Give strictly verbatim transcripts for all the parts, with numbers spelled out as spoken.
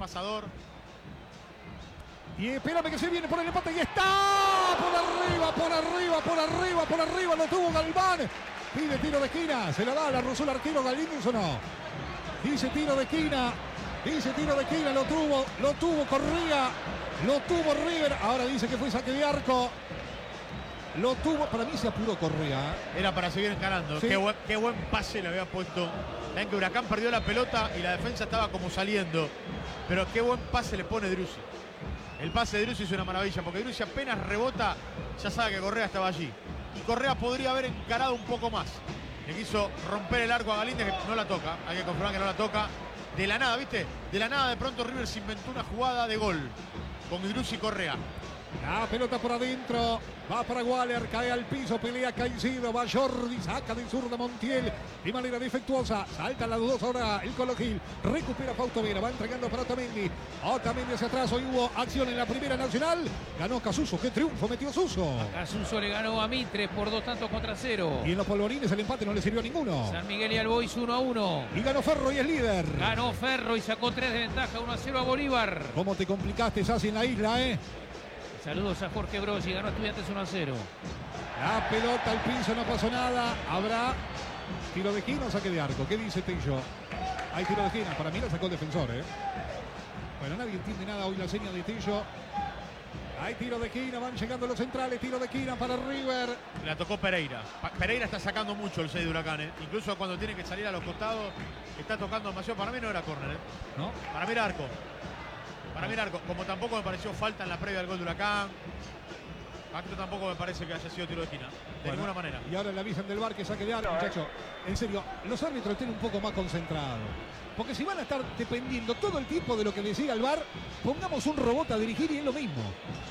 pasador. Y espérame que se viene por el empate y está por arriba, por arriba, por arriba, por arriba, lo tuvo Galván. Pide tiro de esquina, se la da, la rozó el arquero Galíndez o no. Dice tiro de esquina, dice tiro de esquina, lo tuvo, lo tuvo Correa, lo tuvo River. Ahora dice que fue saque de arco. Lo tuvo, para mí se apuró Correa. Era para seguir encarando. Sí. Qué, buen, qué buen pase le había puesto. Ven que Huracán perdió la pelota y la defensa estaba como saliendo. Pero qué buen pase le pone Driussi. El pase de Driussi es una maravilla, porque Driussi apenas rebota, ya sabe que Correa estaba allí. Y Correa podría haber encarado un poco más. Le quiso romper el arco a Galíndez, que no la toca. Hay que confirmar que no la toca. De la nada, ¿viste? De la nada de pronto River se inventó una jugada de gol con Driussi y Correa. La pelota por adentro, va para Waller, cae al piso, pelea Caicedo, va Jordi, saca de zurda Montiel de manera defectuosa, salta la dudosa ahora el Colo Gil, recupera Fausto Vera, va entregando para Otamendi, Otamendi hacia atrás, hoy hubo acción en la Primera Nacional, ganó Casuso, qué triunfo metió Suso. Casuso le ganó a Mitre por dos tantos contra cero. Y en los polvorines el empate no le sirvió a ninguno. San Miguel y Albois uno a uno. Y ganó Ferro y es líder. Ganó Ferro y sacó tres de ventaja, uno a cero a Bolívar. ¿Cómo te complicaste, Sassi, en la isla, eh? Saludos a Jorge Broggi, ganó Estudiantes uno a cero. La pelota al piso, no pasó nada. Habrá tiro de esquina o saque de arco. ¿Qué dice Tello? Hay tiro de esquina. Para mí la sacó el defensor, ¿eh? Bueno, nadie entiende nada hoy la seña de Tello. Hay tiro de esquina, van llegando los centrales. Tiro de esquina para River. La tocó Pereira. Pereira está sacando mucho el seis de Huracán, ¿eh? Incluso cuando tiene que salir a los costados, está tocando demasiado. Para mí no era córner, ¿eh? ¿No? Para mí era arco. Para mí, arco, como tampoco me pareció falta en la previa del gol de Huracán. Acto tampoco me parece que haya sido tiro de esquina, de bueno, ninguna manera. Y ahora le avisan del V A R que saque de arco, no, muchacho. En serio, los árbitros estén un poco más concentrados. Porque si van a estar dependiendo todo el tiempo de lo que decida el V A R, pongamos un robot a dirigir y es lo mismo.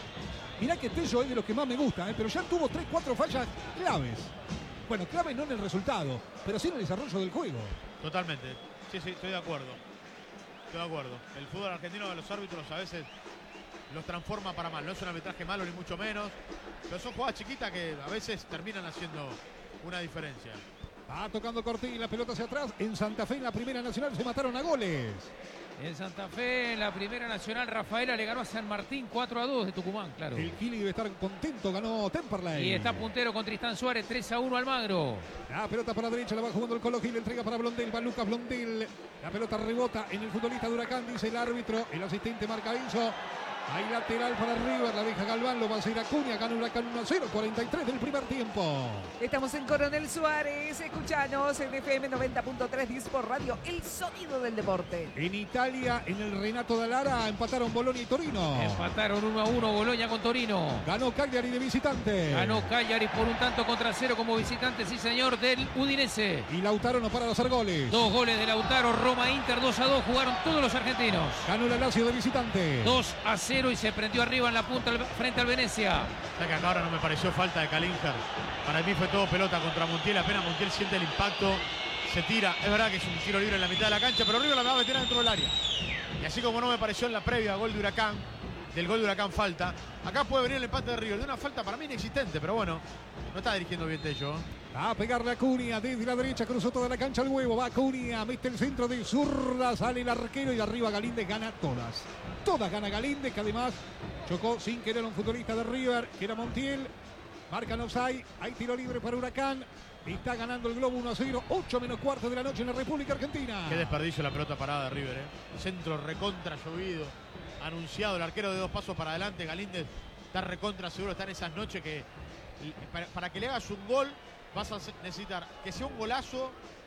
Mirá que Tello es de los que más me gusta, ¿eh? Pero ya tuvo tres, cuatro fallas claves. Bueno, claves no en el resultado, pero sí en el desarrollo del juego. Totalmente. Sí, sí, estoy de acuerdo. Estoy de acuerdo. El fútbol argentino de los árbitros a veces los transforma para mal. No es un arbitraje malo ni mucho menos, pero son jugadas chiquitas que a veces terminan haciendo una diferencia. Va tocando Cortés y la pelota hacia atrás. En Santa Fe, en la Primera Nacional, se mataron a goles. En Santa Fe, en la Primera Nacional, Rafaela le ganó a San Martín cuatro a dos de Tucumán, claro. El Kili debe estar contento, ganó Temperley. Y está puntero con Tristán Suárez, tres a uno Almagro. La pelota para la derecha, la va jugando el Colo Gil, entrega para Blondel, va Lucas Blondel. La pelota rebota en el futbolista de Huracán, dice el árbitro, el asistente marca eso. Hay lateral para River, la deja Galván, lo va a hacer Acuña, gana Huracán uno a cero, cuarenta y tres del primer tiempo. Estamos en Coronel Suárez, escuchanos en F M noventa punto tres, Disport Radio, el sonido del deporte. En Italia, en el Renato Dallara, empataron Bolonia y Torino. Empataron uno a uno Bolonia con Torino. Ganó Cagliari de visitante. Ganó Cagliari por un tanto contra cero como visitante, sí señor, del Udinese. Y Lautaro no para de hacer goles. Dos goles de Lautaro, Roma Inter dos a dos, jugaron todos los argentinos. Ganó el Lazio de visitante. dos a cero y se prendió arriba en la punta frente al Venecia. Ya que acá ahora no me pareció falta de Calinger. Para mí fue todo pelota contra Montiel. Apenas Montiel siente el impacto, se tira. Es verdad que es un tiro libre en la mitad de la cancha, pero River la va a meter dentro del área. Y así como no me pareció en la previa gol de Huracán, del gol de Huracán falta, acá puede venir el empate de River de una falta para mí inexistente, pero bueno, no está dirigiendo bien Tello. Va a pegarle a Acuña desde la derecha, cruzó toda la cancha al huevo, va Acuña, mete el centro de zurda, sale el arquero y arriba Galíndez gana todas. Todas gana Galíndez, que además chocó sin querer a un futbolista de River, que era Montiel. Marcan offside, hay tiro libre para Huracán. Está ganando el Globo uno a cero, ocho menos cuarto de la noche en la República Argentina. Qué desperdicio la pelota parada de River, ¿eh? Centro recontra llovido, anunciado el arquero de dos pasos para adelante. Galíndez está recontra seguro, está en esas noches que para, para que le hagas un gol vas a necesitar que sea un golazo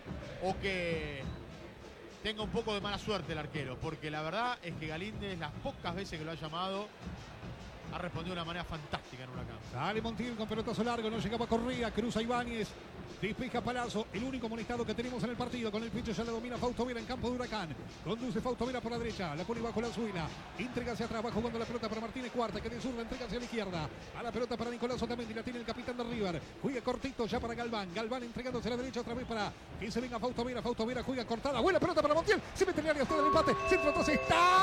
o que tenga un poco de mala suerte el arquero, porque la verdad es que Galíndez, las pocas veces que lo ha llamado, ha respondido de una manera fantástica en Huracán. Sale Montiel con pelotazo largo, no llegaba Correa, cruza Ibáñez, despeja Palazzo, el único molestado que tenemos en el partido. Con el pecho ya la domina Fausto Vera en campo de Huracán. Conduce Fausto Vera por la derecha, la pone bajo la suela, entrega hacia atrás, va jugando la pelota para Martínez Cuarta, que de zurda entrega hacia la izquierda. A la pelota para Nicolás Otamendi, la tiene el capitán de River. Juega cortito ya para Galván, Galván entregándose a la derecha otra vez para que se venga Fausto Vera. Fausto Vera juega cortada, buena pelota para Montiel, se mete en el área hasta el empate, centro atrás está, no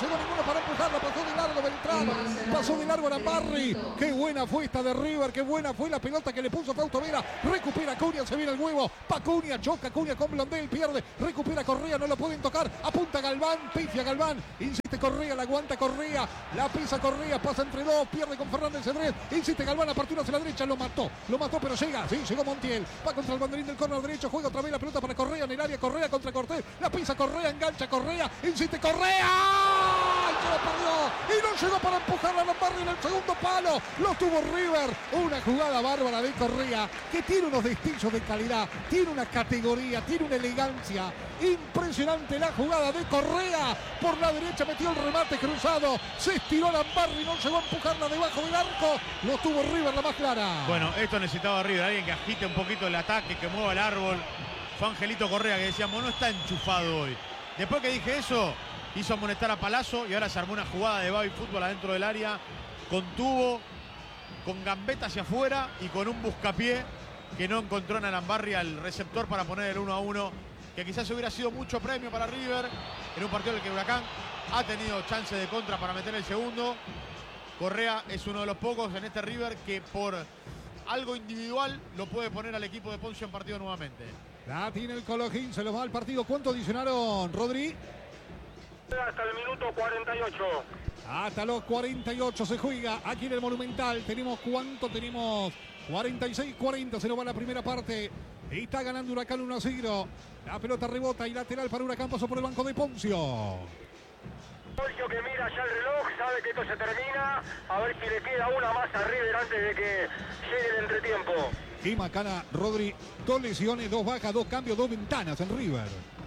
llegó ninguno para empujarla. Pasó de largo Beltrán. Pasó de largo Arambarri. Qué buena fue esta de River. Qué buena fue la pelota que le puso Fausto Vera. Recupera Cunha. Se viene el huevo. Pa Cunha. Choca Cunha con Blondel. Pierde. Recupera Correa. No lo pueden tocar. Apunta Galván. Pifia Galván. Insiste Correa. La aguanta Correa. La pisa Correa. Pasa entre dos. Pierde con Fernández Cedrés. Insiste Galván. Apertura hacia la derecha. Lo mató. Lo mató, pero llega. Sí, llegó Montiel. Va contra el banderín del córner derecho. Juega otra vez la pelota para Correa en el área. Correa contra Cortés. La pisa Correa. Engancha Correa. Insiste Correa. ¡Ay, se lo perdió! Y no llegó para empujar a Lombardi en el segundo palo. Lo tuvo River. Una jugada bárbara de Correa que tiene unos destellos de calidad. Tiene una categoría. Tiene una elegancia. Impresionante la jugada de Correa. Por la derecha metió el remate cruzado. Se estiró Lombardi. No llegó a empujarla debajo del arco. Lo tuvo River la más clara. Bueno, esto necesitaba River. Alguien que agite un poquito el ataque, que mueva el árbol. Fue Angelito Correa que decíamos, no está enchufado hoy. Después que dije eso, hizo amonestar a Palazzo y ahora se armó una jugada de baby fútbol adentro del área, con tubo, con gambeta hacia afuera y con un buscapié que no encontró en Arambarri al receptor para poner el uno a uno, que quizás hubiera sido mucho premio para River en un partido en el que Huracán ha tenido chance de contra para meter el segundo. Correa es uno de los pocos en este River que por algo individual lo puede poner al equipo de Poncio en partido nuevamente. La tiene el Colojín, se lo va al partido. ¿Cuánto adicionaron, Rodri? Hasta el minuto cuarenta y ocho. Hasta los cuarenta y ocho se juega aquí en el Monumental. Tenemos cuánto, tenemos cuarenta y seis cuarenta, se nos va la primera parte. Y está ganando Huracán uno a cero. La pelota rebota y lateral para Huracán, pasó por el banco de Poncio. Poncio que mira ya el reloj, sabe que esto se termina. A ver si le queda una más a River antes de que llegue el entretiempo. Y Macana, Rodri, dos lesiones, dos bajas, dos cambios, dos ventanas en River.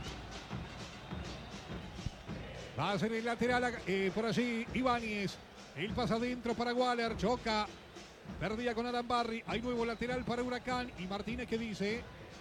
Va a ser el lateral eh, por allí Ibáñez. El pasa adentro para Waller, choca. Perdía con Arambarri. Hay nuevo lateral para Huracán. Y Martínez que dice...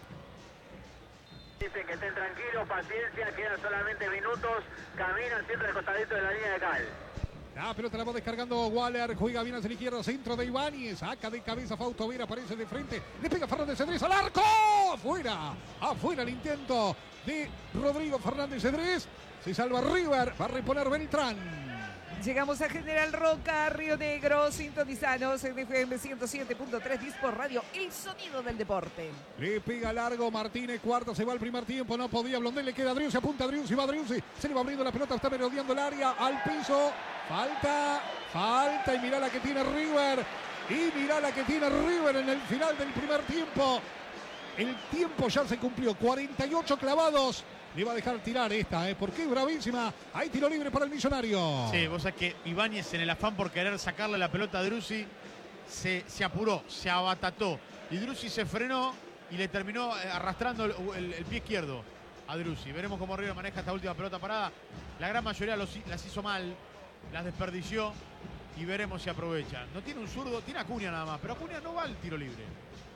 Dicen que estén tranquilos, paciencia, quedan solamente minutos. Caminan siempre al costadito de la línea de cal. La pelota la va descargando Waller, juega bien hacia la izquierda, centro de Ibáñez, saca de cabeza Fausto Vera, aparece de frente, le pega Fernández Cedrés al arco, afuera, afuera el intento de Rodrigo Fernández Cedrés, se salva River, va a reponer Beltrán. Llegamos a General Roca, Río Negro, sintonizanos en F M ciento siete punto tres Dispor Radio, el sonido del deporte. Le pega largo Martínez, cuarto, se va el primer tiempo, no podía Blondel, le queda a Driussi, apunta a Driussi, va a Driussi, se le va abriendo la pelota, está merodeando el área, al piso, falta, falta y mirá la que tiene River, y mirá la que tiene River en el final del primer tiempo. El tiempo ya se cumplió, cuarenta y ocho clavados. Le va a dejar tirar esta, ¿eh? Porque es bravísima. Hay tiro libre para el Millonario. Sí, vos sabés que Ibáñez en el afán por querer sacarle la pelota a Driussi se, se apuró, se abatató. Y Driussi se frenó y le terminó arrastrando el, el, el pie izquierdo a Driussi. Veremos cómo River maneja esta última pelota parada. La gran mayoría los, las hizo mal, las desperdició y veremos si aprovecha. No tiene un zurdo, tiene a Cunha nada más, pero Cunha no va al tiro libre.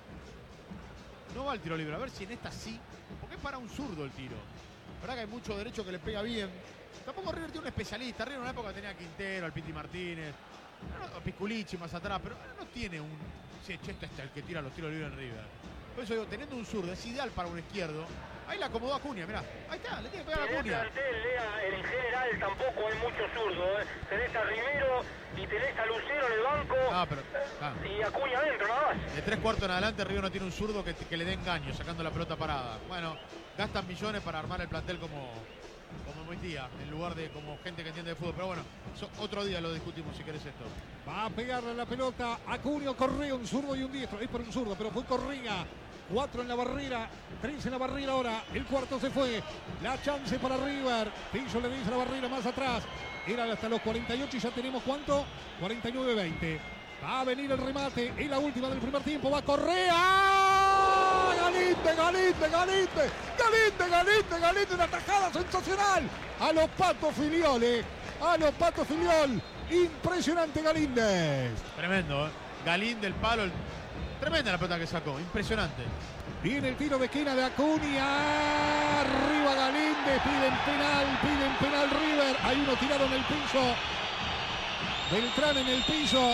No va al tiro libre, a ver si en esta sí, porque es para un zurdo el tiro. La verdad que hay mucho derecho que le pega bien. Tampoco River tiene un especialista. River en una época tenía a Quintero, al Piti Martínez, a Pisculichi más atrás, pero no tiene un... Sí, este es el que tira los tiros libres en River. Por eso digo, teniendo un zurdo es ideal para un izquierdo. Ahí la acomodó a Cunha, mirá. Ahí está, le tiene que pegar a Cunha. En general tampoco hay mucho zurdo. ¿eh? Tenés a Rivero y tenés a Lucero en el banco. Ah, pero, ah. Y a Cunha adentro, nada más. De tres cuartos en adelante, River no tiene un zurdo que, que le dé engaño, sacando la pelota parada. Bueno, gastan millones para armar el plantel como, como hoy día, en lugar de como gente que entiende de fútbol. Pero bueno, so, otro día lo discutimos si querés esto. Va a pegarle la pelota a Cunha, Correa, un zurdo y un diestro. Es por un zurdo, pero fue Correa. Cuatro en la barrera, tres en la barrera ahora. El cuarto se fue. La chance para River. Pillo le dice la barrera más atrás. Era hasta los cuarenta y ocho y ya tenemos ¿cuánto? cuarenta y nueve veinte. Va a venir el remate. Es la última del primer tiempo. Va Correa. Galinde, Galinde, Galinde. Galinde, Galinde, Galinde. Una tajada sensacional. A los Patos Filioles. A los Patos Filiol. Impresionante Galíndez. Tremendo, ¿eh? Galíndez, el palo. El... Tremenda la pelota que sacó, impresionante. Viene el tiro de esquina de Acuña. Arriba Galíndez, piden penal, piden penal River. Hay uno tirado en el piso. Beltrán en el piso.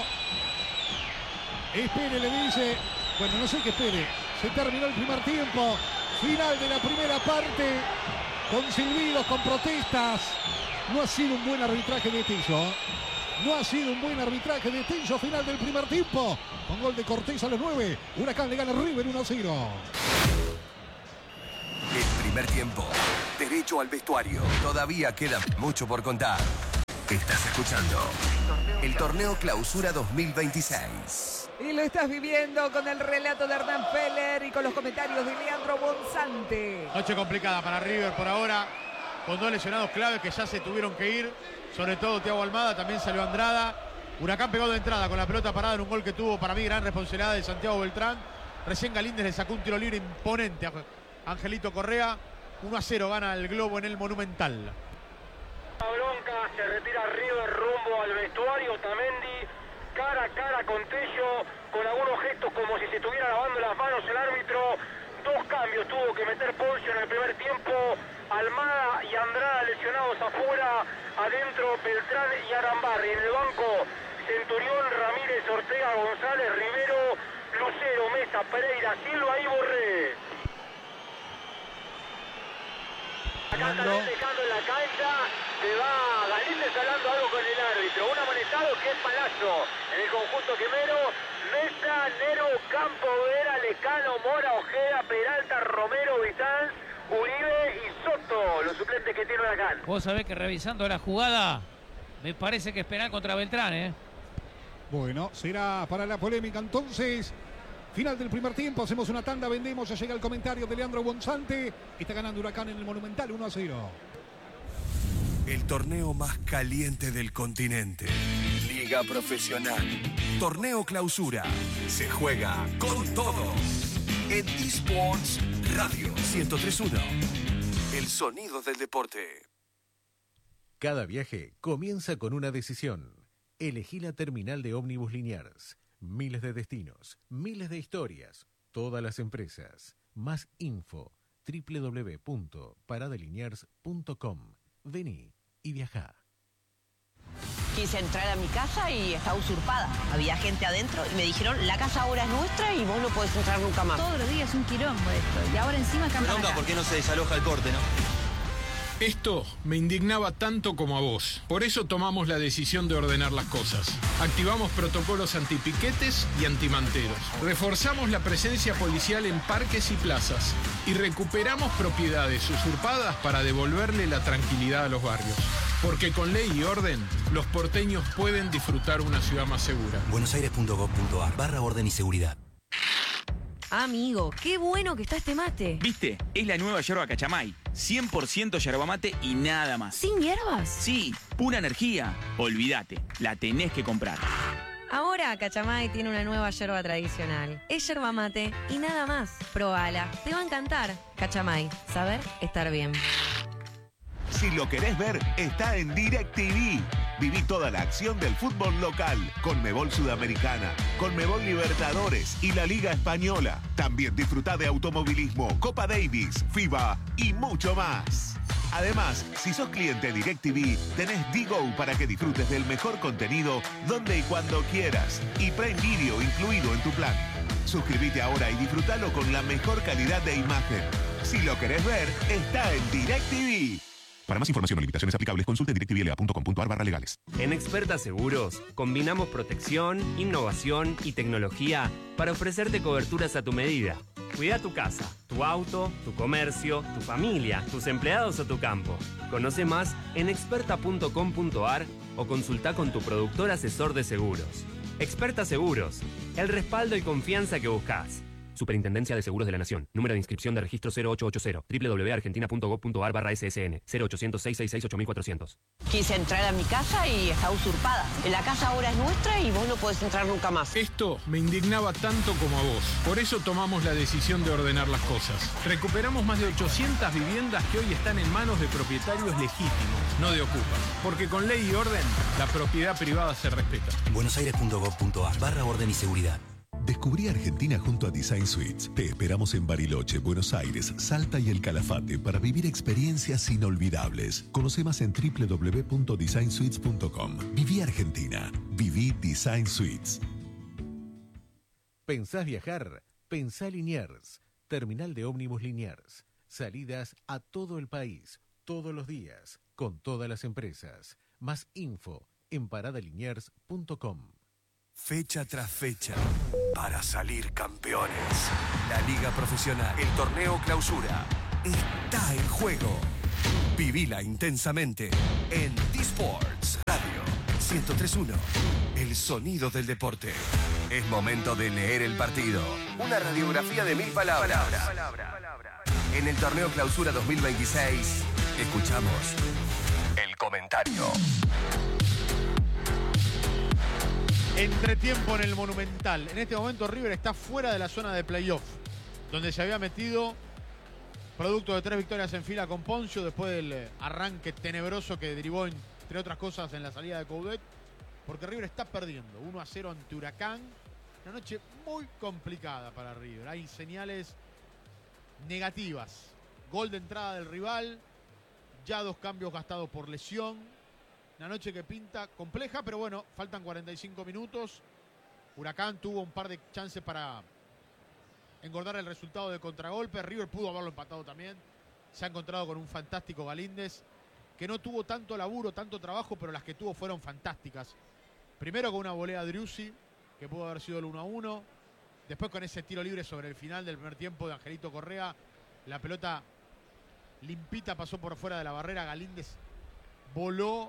Espere, le dice. Bueno, no sé qué espere. Se terminó el primer tiempo. Final de la primera parte. Con silbidos, con protestas. No ha sido un buen arbitraje de Tillo. No ha sido un buen arbitraje de Tillo. Final del primer tiempo. Con gol de Cortés a los nueve. Huracán le gana a River uno a cero. El primer tiempo. Derecho al vestuario. Todavía queda mucho por contar. Estás escuchando el Torneo Clausura dos mil veintiséis. Y lo estás viviendo con el relato de Hernán Feller y con los comentarios de Leandro Bonzante. Noche complicada para River por ahora, con dos lesionados claves que ya se tuvieron que ir, sobre todo Thiago Almada, también salió Andrada. Huracán pegó de entrada con la pelota parada en un gol que tuvo para mí gran responsabilidad de Santiago Beltrán. Recién Galíndez le sacó un tiro libre imponente a Angelito Correa. uno a cero gana el Globo en el Monumental. La bronca, se retira River rumbo al vestuario. Tamendi cara a cara con Tello, con algunos gestos como si se estuviera lavando las manos el árbitro. Dos cambios tuvo que meter Poncio en el primer tiempo. Almada y Andrada lesionados afuera, adentro Beltrán y Arambarri. En el banco Centurión, Ramírez, Ortega, González, Rivero, Lucero, Mesa, Pereira, Silva y Borré. Acá también dejando en la cancha, se va Galíndez hablando algo con el árbitro. Un amonestado que es Palazzo en el conjunto quemero. Mesa, Nero, Campo, Vera, Lecano, Mora, Ojeda, Peralta, Romero, Vitanz, Uribe y Soto, los suplentes que tiene Huracán. Vos sabés que revisando la jugada, me parece que es penal contra Beltrán, ¿eh? Bueno, será para la polémica entonces. Final del primer tiempo, hacemos una tanda, vendemos, ya llega el comentario de Leandro Bonzante. Está ganando Huracán en el Monumental uno a cero. El torneo más caliente del continente. Liga Profesional. Torneo Clausura. Se juega con todo. En eSports Radio ciento tres punto uno. El sonido del deporte. Cada viaje comienza con una decisión. Elegí la terminal de ómnibus Liniers. Miles de destinos, miles de historias, todas las empresas. Más info, doble u doble u doble u punto parada liniers punto com. Vení y viajá. Quise entrar a mi casa y estaba usurpada. Había gente adentro y me dijeron, la casa ahora es nuestra y vos no podés entrar nunca más. Todos los días un quilombo esto. Y ahora encima cambian acá. ¿Por qué no se desaloja el corte, no? Esto me indignaba tanto como a vos. Por eso tomamos la decisión de ordenar las cosas. Activamos protocolos antipiquetes y antimanteros. Reforzamos la presencia policial en parques y plazas. Y recuperamos propiedades usurpadas para devolverle la tranquilidad a los barrios. Porque con ley y orden, los porteños pueden disfrutar una ciudad más segura. buenosaires punto gov punto ar barra orden y seguridad. Amigo, qué bueno que está este mate. ¿Viste? Es la nueva yerba Cachamay. cien por ciento yerba mate y nada más. ¿Sin hierbas? Sí, pura energía. Olvídate, la tenés que comprar. Ahora Cachamay tiene una nueva yerba tradicional. Es yerba mate y nada más. Probala, te va a encantar. Cachamay, saber estar bien. Si lo querés ver, está en DirecTV. Viví toda la acción del fútbol local, Conmebol Sudamericana, Conmebol Libertadores y la Liga Española. También disfrutá de automovilismo, Copa Davis, FIBA y mucho más. Además, si sos cliente DirecTV, tenés D-Go para que disfrutes del mejor contenido donde y cuando quieras. Y Prime Video incluido en tu plan. Suscríbete ahora y disfrutalo con la mejor calidad de imagen. Si lo querés ver, está en DirecTV. Para más información o limitaciones aplicables, consulte direct t v l a punto com punto ar barra legales. En Experta Seguros, combinamos protección, innovación y tecnología para ofrecerte coberturas a tu medida. Cuida tu casa, tu auto, tu comercio, tu familia, tus empleados o tu campo. Conoce más en experta punto com punto ar o consulta con tu productor asesor de seguros. Experta Seguros, el respaldo y confianza que buscas. Superintendencia de Seguros de la Nación. Número de inscripción de registro cero ocho ocho cero. doble u doble u doble u punto argentina punto gov punto ar barra S S N. cero ochocientos, seiscientos sesenta y seis, ocho mil cuatrocientos. Quise entrar a mi casa y estaba usurpada. La casa ahora es nuestra y vos no podés entrar nunca más. Esto me indignaba tanto como a vos. Por eso tomamos la decisión de ordenar las cosas. Recuperamos más de ochocientas viviendas que hoy están en manos de propietarios legítimos, no de ocupas. Porque con ley y orden, la propiedad privada se respeta. buenosaires punto gov punto ar barra orden y seguridad. Descubrí Argentina junto a Design Suites. Te esperamos en Bariloche, Buenos Aires, Salta y El Calafate para vivir experiencias inolvidables. Conoce más en doble u doble u doble u punto design suites punto com. Viví Argentina. Viví Design Suites. ¿Pensás viajar? Pensá Liniers. Terminal de ómnibus Liniers. Salidas a todo el país, todos los días. con todas las empresas. Más info en parada liniers punto com. Fecha tras fecha, para salir campeones. La Liga Profesional, el Torneo Clausura, está en juego. Vivila intensamente en D-Sports Radio ciento tres punto uno, el sonido del deporte. Es momento de leer el partido. Una radiografía de mil palabras. En el Torneo Clausura dos mil veintiséis, escuchamos el comentario. Entretiempo en el Monumental. En este momento River está fuera de la zona de playoff, donde se había metido producto de tres victorias en fila con Poncio, después del arranque tenebroso que derivó, entre otras cosas, en la salida de Coudet, porque River está perdiendo uno a cero ante Huracán. Una noche muy complicada para River. Hay señales negativas. Gol de entrada del rival, ya dos cambios gastados por lesión. Una noche que pinta compleja, pero bueno, faltan cuarenta y cinco minutos. Huracán tuvo un par de chances para engordar el resultado de contragolpe. River pudo haberlo empatado también. Se ha encontrado con un fantástico Galíndez, que no tuvo tanto laburo, tanto trabajo, pero las que tuvo fueron fantásticas. Primero con una volea de Driussi, que pudo haber sido el uno a uno. Después con ese tiro libre sobre el final del primer tiempo de Angelito Correa. La pelota limpita pasó por fuera de la barrera. Galíndez voló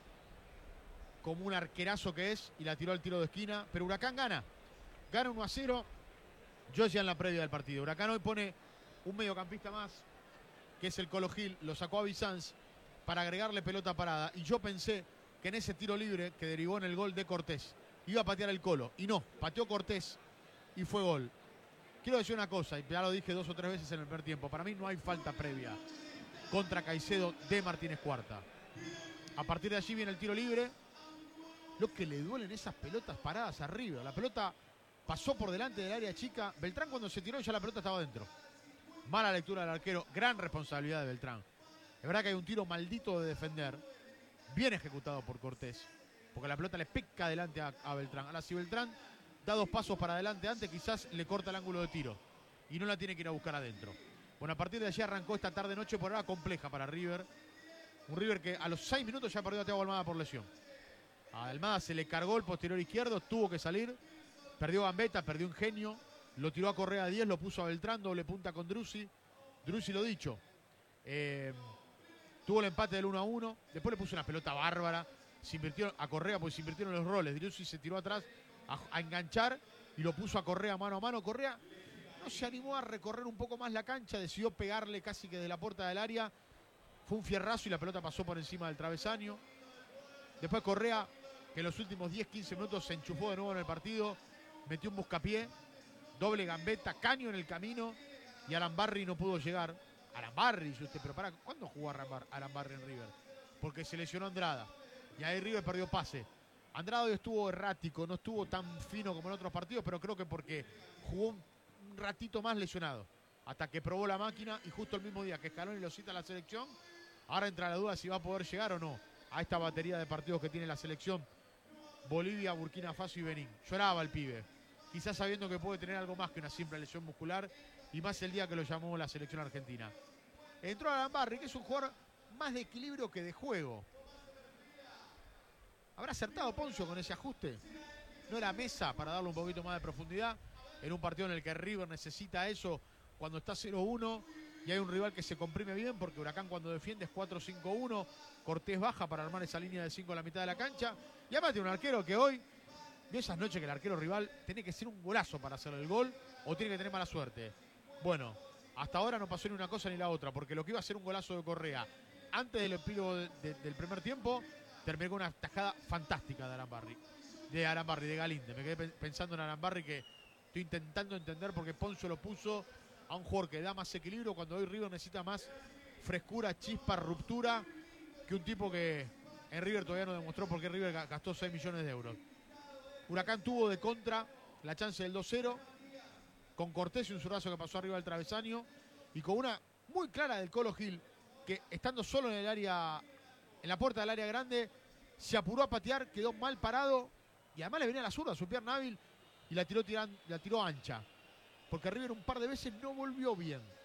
como un arquerazo que es y la tiró al tiro de esquina. Pero Huracán gana. Gana uno a cero. Yo decía en la previa del partido, Huracán hoy pone un mediocampista más, que es el Colo Gil. Lo sacó a Bizanz para agregarle pelota parada. Y yo pensé que en ese tiro libre que derivó en el gol de Cortés iba a patear el Colo. Y no, pateó Cortés y fue gol. Quiero decir una cosa, y ya lo dije dos o tres veces en el primer tiempo. Para mí no hay falta previa contra Caicedo de Martínez Cuarta. A partir de allí viene el tiro libre. Lo que le duelen esas pelotas paradas arriba. La pelota pasó por delante del área chica. Beltrán, cuando se tiró, ya la pelota estaba dentro. Mala lectura del arquero. Gran responsabilidad de Beltrán. Es verdad que hay un tiro maldito de defender. Bien ejecutado por Cortés. Porque la pelota le pica adelante a, a Beltrán. Ahora, si Beltrán da dos pasos para adelante antes, quizás le corta el ángulo de tiro. Y no la tiene que ir a buscar adentro. Bueno, a partir de allí arrancó esta tarde-noche por ahora compleja para River. Un River que a los seis minutos ya perdió a Thiago Almada por lesión. A Almada se le cargó el posterior izquierdo, tuvo que salir. Perdió Gambetta, perdió Ingenio. Lo tiró a Correa a diez, lo puso a Beltrán, doble punta con Driussi. Driussi, lo dicho. Eh, tuvo el empate del uno a uno. Después le puso una pelota bárbara. Se invirtió a Correa porque se invirtieron los roles. Driussi se tiró atrás a, a enganchar y lo puso a Correa mano a mano. Correa no se animó a recorrer un poco más la cancha. Decidió pegarle casi que de la puerta del área. Fue un fierrazo y la pelota pasó por encima del travesaño. Después Correa, que en los últimos diez quince minutos se enchufó de nuevo en el partido, metió un buscapié, doble Gambetta, Caño en el camino y Arambarri no pudo llegar. Arambarri, dice usted, pero para, ¿cuándo jugó Arambarri en River? Porque se lesionó Andrada y ahí River perdió pase. Andrada hoy estuvo errático, no estuvo tan fino como en otros partidos, pero creo que porque jugó un ratito más lesionado, hasta que probó la máquina y justo el mismo día que Scaloni lo cita a la selección, ahora entra la duda si va a poder llegar o no a esta batería de partidos que tiene la selección. Bolivia, Burkina Faso y Benín. Lloraba el pibe, quizás sabiendo que puede tener algo más que una simple lesión muscular, y más el día que lo llamó la selección argentina. Entró Arambarri, que es un jugador más de equilibrio que de juego. ¿Habrá acertado Poncio con ese ajuste? ¿No era Mesa para darle un poquito más de profundidad en un partido en el que River necesita eso cuando está cero uno y hay un rival que se comprime bien? Porque Huracán, cuando defiende, es cuatro cinco uno. Cortés baja para armar esa línea de cinco a la mitad de la cancha. Y además tiene un arquero que hoy, de esas noches que el arquero rival tiene que ser un golazo para hacer el gol o tiene que tener mala suerte. Bueno, hasta ahora no pasó ni una cosa ni la otra, porque lo que iba a ser un golazo de Correa antes del epílogo de, de, del primer tiempo, terminó con una tajada fantástica de Arambarri. De Arambarri, de Galíndez. Me quedé pensando en Arambarri, que estoy intentando entender porque Poncio lo puso a un jugador que da más equilibrio cuando hoy River necesita más frescura, chispa, ruptura, que un tipo que en River todavía no demostró porque River gastó seis millones de euros. Huracán tuvo de contra la chance del dos cero con Cortés y un zurdazo que pasó arriba del travesaño y con una muy clara del Colo Gil, que estando solo en el área, en la puerta del área grande, se apuró a patear, quedó mal parado y además le venía la zurda, su pierna hábil, y la tiró, tiran, la tiró ancha. Porque River un par de veces no volvió bien.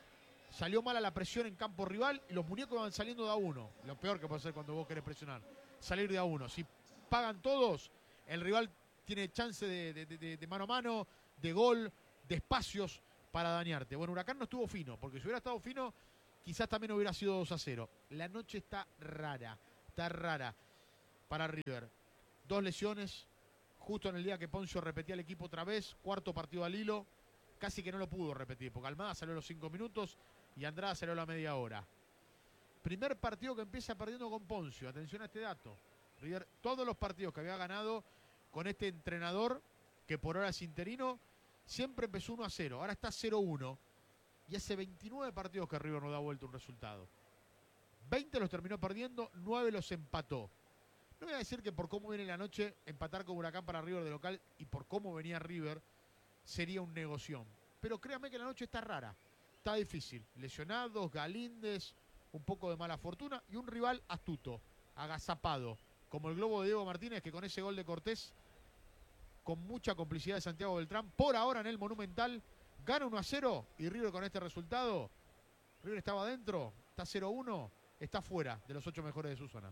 salió mal a la presión en campo rival y los muñecos van saliendo de a uno. Lo peor que puede hacer cuando vos querés presionar, salir de a uno. Si pagan todos, el rival tiene chance de, de, de, de mano a mano, de gol, de espacios para dañarte. Bueno, Huracán no estuvo fino, porque si hubiera estado fino, quizás también hubiera sido dos a cero. La noche está rara, está rara para River. Dos lesiones, justo en el día que Poncio repetía el equipo otra vez, cuarto partido al hilo, casi que no lo pudo repetir, porque Almada salió a los cinco minutos y Andrada salió a la media hora. Primer partido que empieza perdiendo con Poncio, atención a este dato. River, todos los partidos que había ganado con este entrenador, que por ahora es interino, siempre empezó uno a cero, ahora está cero uno. Y hace veintinueve partidos que River no da vuelta un resultado. veinte los terminó perdiendo, nueve los empató. No voy a decir que por cómo viene la noche, empatar con Huracán para River de local y por cómo venía River, sería un negoción. Pero créanme que la noche está rara, está difícil. Lesionados, Galíndez, un poco de mala fortuna y un rival astuto, agazapado, como el globo de Diego Martínez, que con ese gol de Cortés, con mucha complicidad de Santiago Beltrán, por ahora en el Monumental, gana uno a cero y River con este resultado, River estaba adentro, está cero uno, está fuera de los ocho mejores de su zona.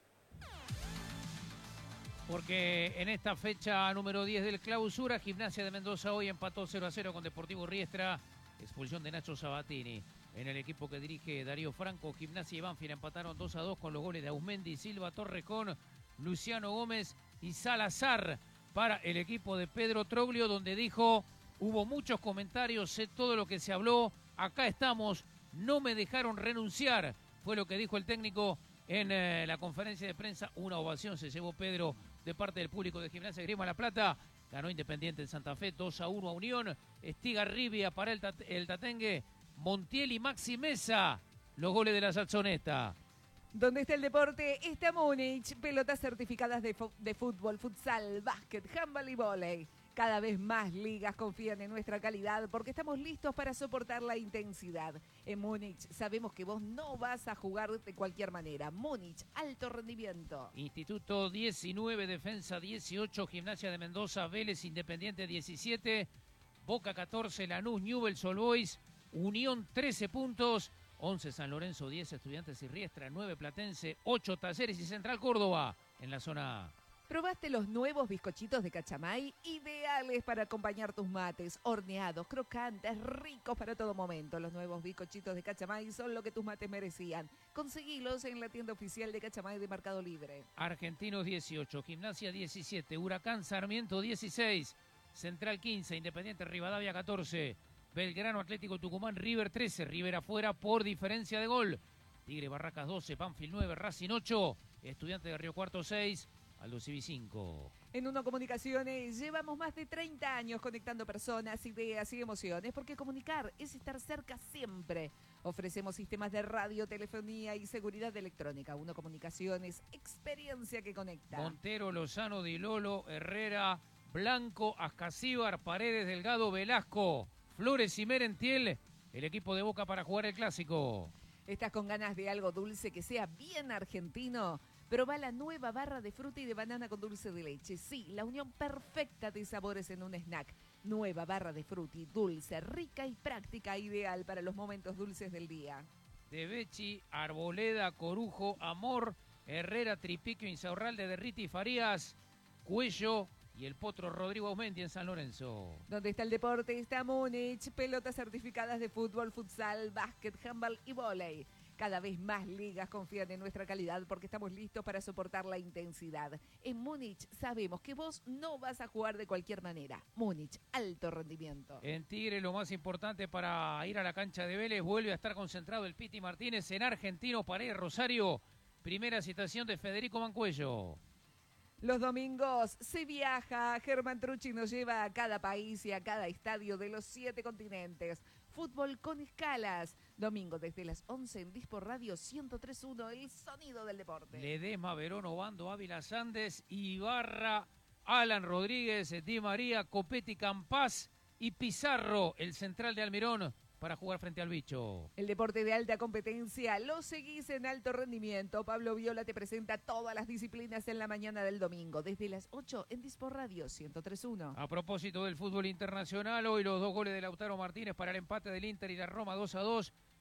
Porque en esta fecha número diez del Clausura, Gimnasia de Mendoza hoy empató cero a cero con Deportivo Riestra. Expulsión de Nacho Sabatini. En el equipo que dirige Darío Franco, Gimnasia y Banfield empataron dos a dos con los goles de Ausmendi, Silva, Torrejón, Luciano Gómez y Salazar para el equipo de Pedro Troglio, donde dijo: hubo muchos comentarios, sé todo lo que se habló, acá estamos, no me dejaron renunciar. Fue lo que dijo el técnico en eh, la conferencia de prensa. Una ovación se llevó Pedro de parte del público de Gimnasia Grima La Plata. Ganó Independiente en Santa Fe dos a uno a Unión. Estigarribia para el, tat el Tatengue. Montiel y Maxi Mesa, los goles de la Salsoneta. ¿Dónde está el deporte? Está Múnich. Pelotas certificadas de, de fútbol, futsal, básquet, handball y vóley. Cada vez más ligas confían en nuestra calidad porque estamos listos para soportar la intensidad. En Múnich sabemos que vos no vas a jugar de cualquier manera. Múnich, alto rendimiento. Instituto diecinueve, Defensa dieciocho, Gimnasia de Mendoza, Vélez Independiente diecisiete, Boca catorce, Lanús, Newell's Old Boys, Unión trece puntos, once San Lorenzo, diez Estudiantes y Riestra, nueve Platense, ocho Talleres y Central Córdoba en la zona A. ¿Probaste los nuevos bizcochitos de Cachamay? Ideales para acompañar tus mates, horneados, crocantes, ricos para todo momento. Los nuevos bizcochitos de Cachamay son lo que tus mates merecían. Conseguilos en la tienda oficial de Cachamay de Mercado Libre. Argentinos dieciocho, Gimnasia diecisiete, Huracán Sarmiento dieciséis, Central quince, Independiente Rivadavia catorce, Belgrano Atlético Tucumán, River trece, River afuera por diferencia de gol. Tigre Barracas doce, Banfield nueve, Racing ocho, Estudiante de Río Cuarto seis, Aldo Civi cinco. En Uno Comunicaciones llevamos más de treinta años conectando personas, ideas y emociones, porque comunicar es estar cerca siempre. Ofrecemos sistemas de radio, telefonía y seguridad electrónica. Uno Comunicaciones, experiencia que conecta. Montero, Lozano, Di Lolo, Herrera, Blanco, Ascasíbar, Paredes, Delgado, Velasco, Flores y Merentiel, el equipo de Boca para jugar el Clásico. ¿Estás con ganas de algo dulce que sea bien argentino? Probá la nueva barra de fruta y de banana con dulce de leche. Sí, la unión perfecta de sabores en un snack. Nueva barra de fruti, dulce, rica y práctica, ideal para los momentos dulces del día. De Becci, Arboleda, Corujo, Amor, Herrera, Tripiquio, Insaurralde, Derriti, Farías, Cuello y el Potro Rodrigo Ausmendi en San Lorenzo. ¿Dónde está el deporte? Está Múnich. Pelotas certificadas de fútbol, futsal, básquet, handball y vóley. Cada vez más ligas confían en nuestra calidad porque estamos listos para soportar la intensidad. En Múnich sabemos que vos no vas a jugar de cualquier manera. Múnich, alto rendimiento. En Tigre, lo más importante para ir a la cancha de Vélez, vuelve a estar concentrado el Piti Martínez en Argentino Paredes Rosario. Primera citación de Federico Mancuello. Los domingos se viaja. Germán Trucci nos lleva a cada país y a cada estadio de los siete continentes. Fútbol con escalas. Domingo desde las once en Dispor Radio ciento tres punto uno, el sonido del deporte. Ledesma, Verón, Obando, Ávila, Sandes, Ibarra, Alan Rodríguez, Di María, Copetti, Campás y Pizarro, el central de Almirón, para jugar frente al Bicho. El deporte de alta competencia lo seguís en alto rendimiento. Pablo Viola te presenta todas las disciplinas en la mañana del domingo, desde las ocho en Dispor Radio ciento tres punto uno. A propósito del fútbol internacional, hoy los dos goles de Lautaro Martínez para el empate del Inter y la Roma dos a dos.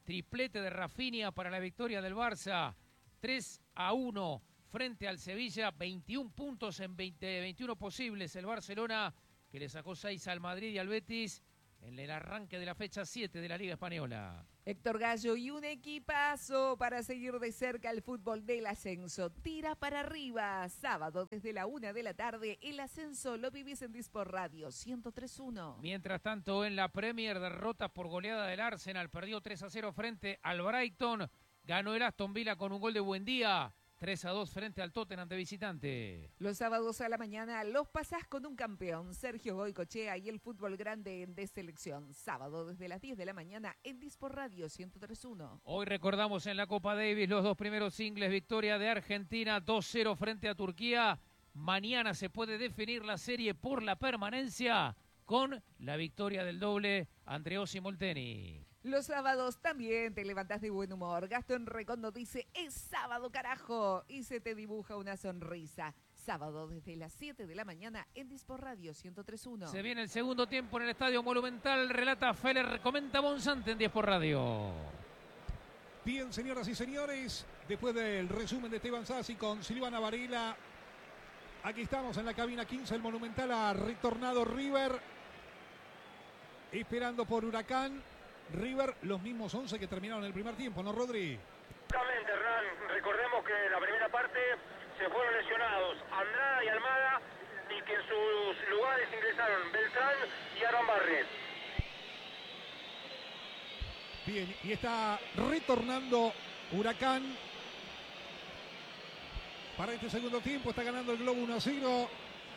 triplete de Rafinha para la victoria del Barça. tres a uno frente al Sevilla, veintiún puntos en veinte, veintiuno posibles. El Barcelona que le sacó seis al Madrid y al Betis en el arranque de la fecha siete de la Liga Española. Héctor Gallo y un equipazo para seguir de cerca el fútbol del ascenso. Tira para arriba. Sábado desde la una de la tarde. El ascenso lo vivís en Dispor Radio ciento tres punto uno. Mientras tanto, en la Premier, derrota por goleada del Arsenal. Perdió tres a cero frente al Brighton. Ganó el Aston Villa con un gol de Buendía. tres a dos frente al Tottenham de visitante. Los sábados a la mañana los pasás con un campeón, Sergio Goycochea, y el fútbol grande de selección. Sábado desde las diez de la mañana en Dispor Radio ciento tres punto uno. Hoy recordamos en la Copa Davis los dos primeros singles. Victoria de Argentina dos cero frente a Turquía. Mañana se puede definir la serie por la permanencia con la victoria del doble Andreossi Molteni. Los sábados también te levantás de buen humor. Gastón Recondo dice, es sábado, carajo, y se te dibuja una sonrisa. Sábado desde las siete de la mañana en Dispor Radio ciento tres punto uno. Se viene el segundo tiempo en el Estadio Monumental. Relata Feller, comenta Monzante en Dispor Radio. Bien, señoras y señores, después del resumen de Esteban Sassi con Silvana Varela, aquí estamos en la cabina quince del Monumental. Ha retornado River, esperando por Huracán. River, los mismos once que terminaron el primer tiempo, ¿no, Rodri? Exactamente, Hernán. Recordemos que en la primera parte se fueron lesionados Andrada y Almada y que en sus lugares ingresaron Beltrán y Aaron Barres. Bien, y está retornando Huracán para este segundo tiempo. Está ganando el Globo uno a cero.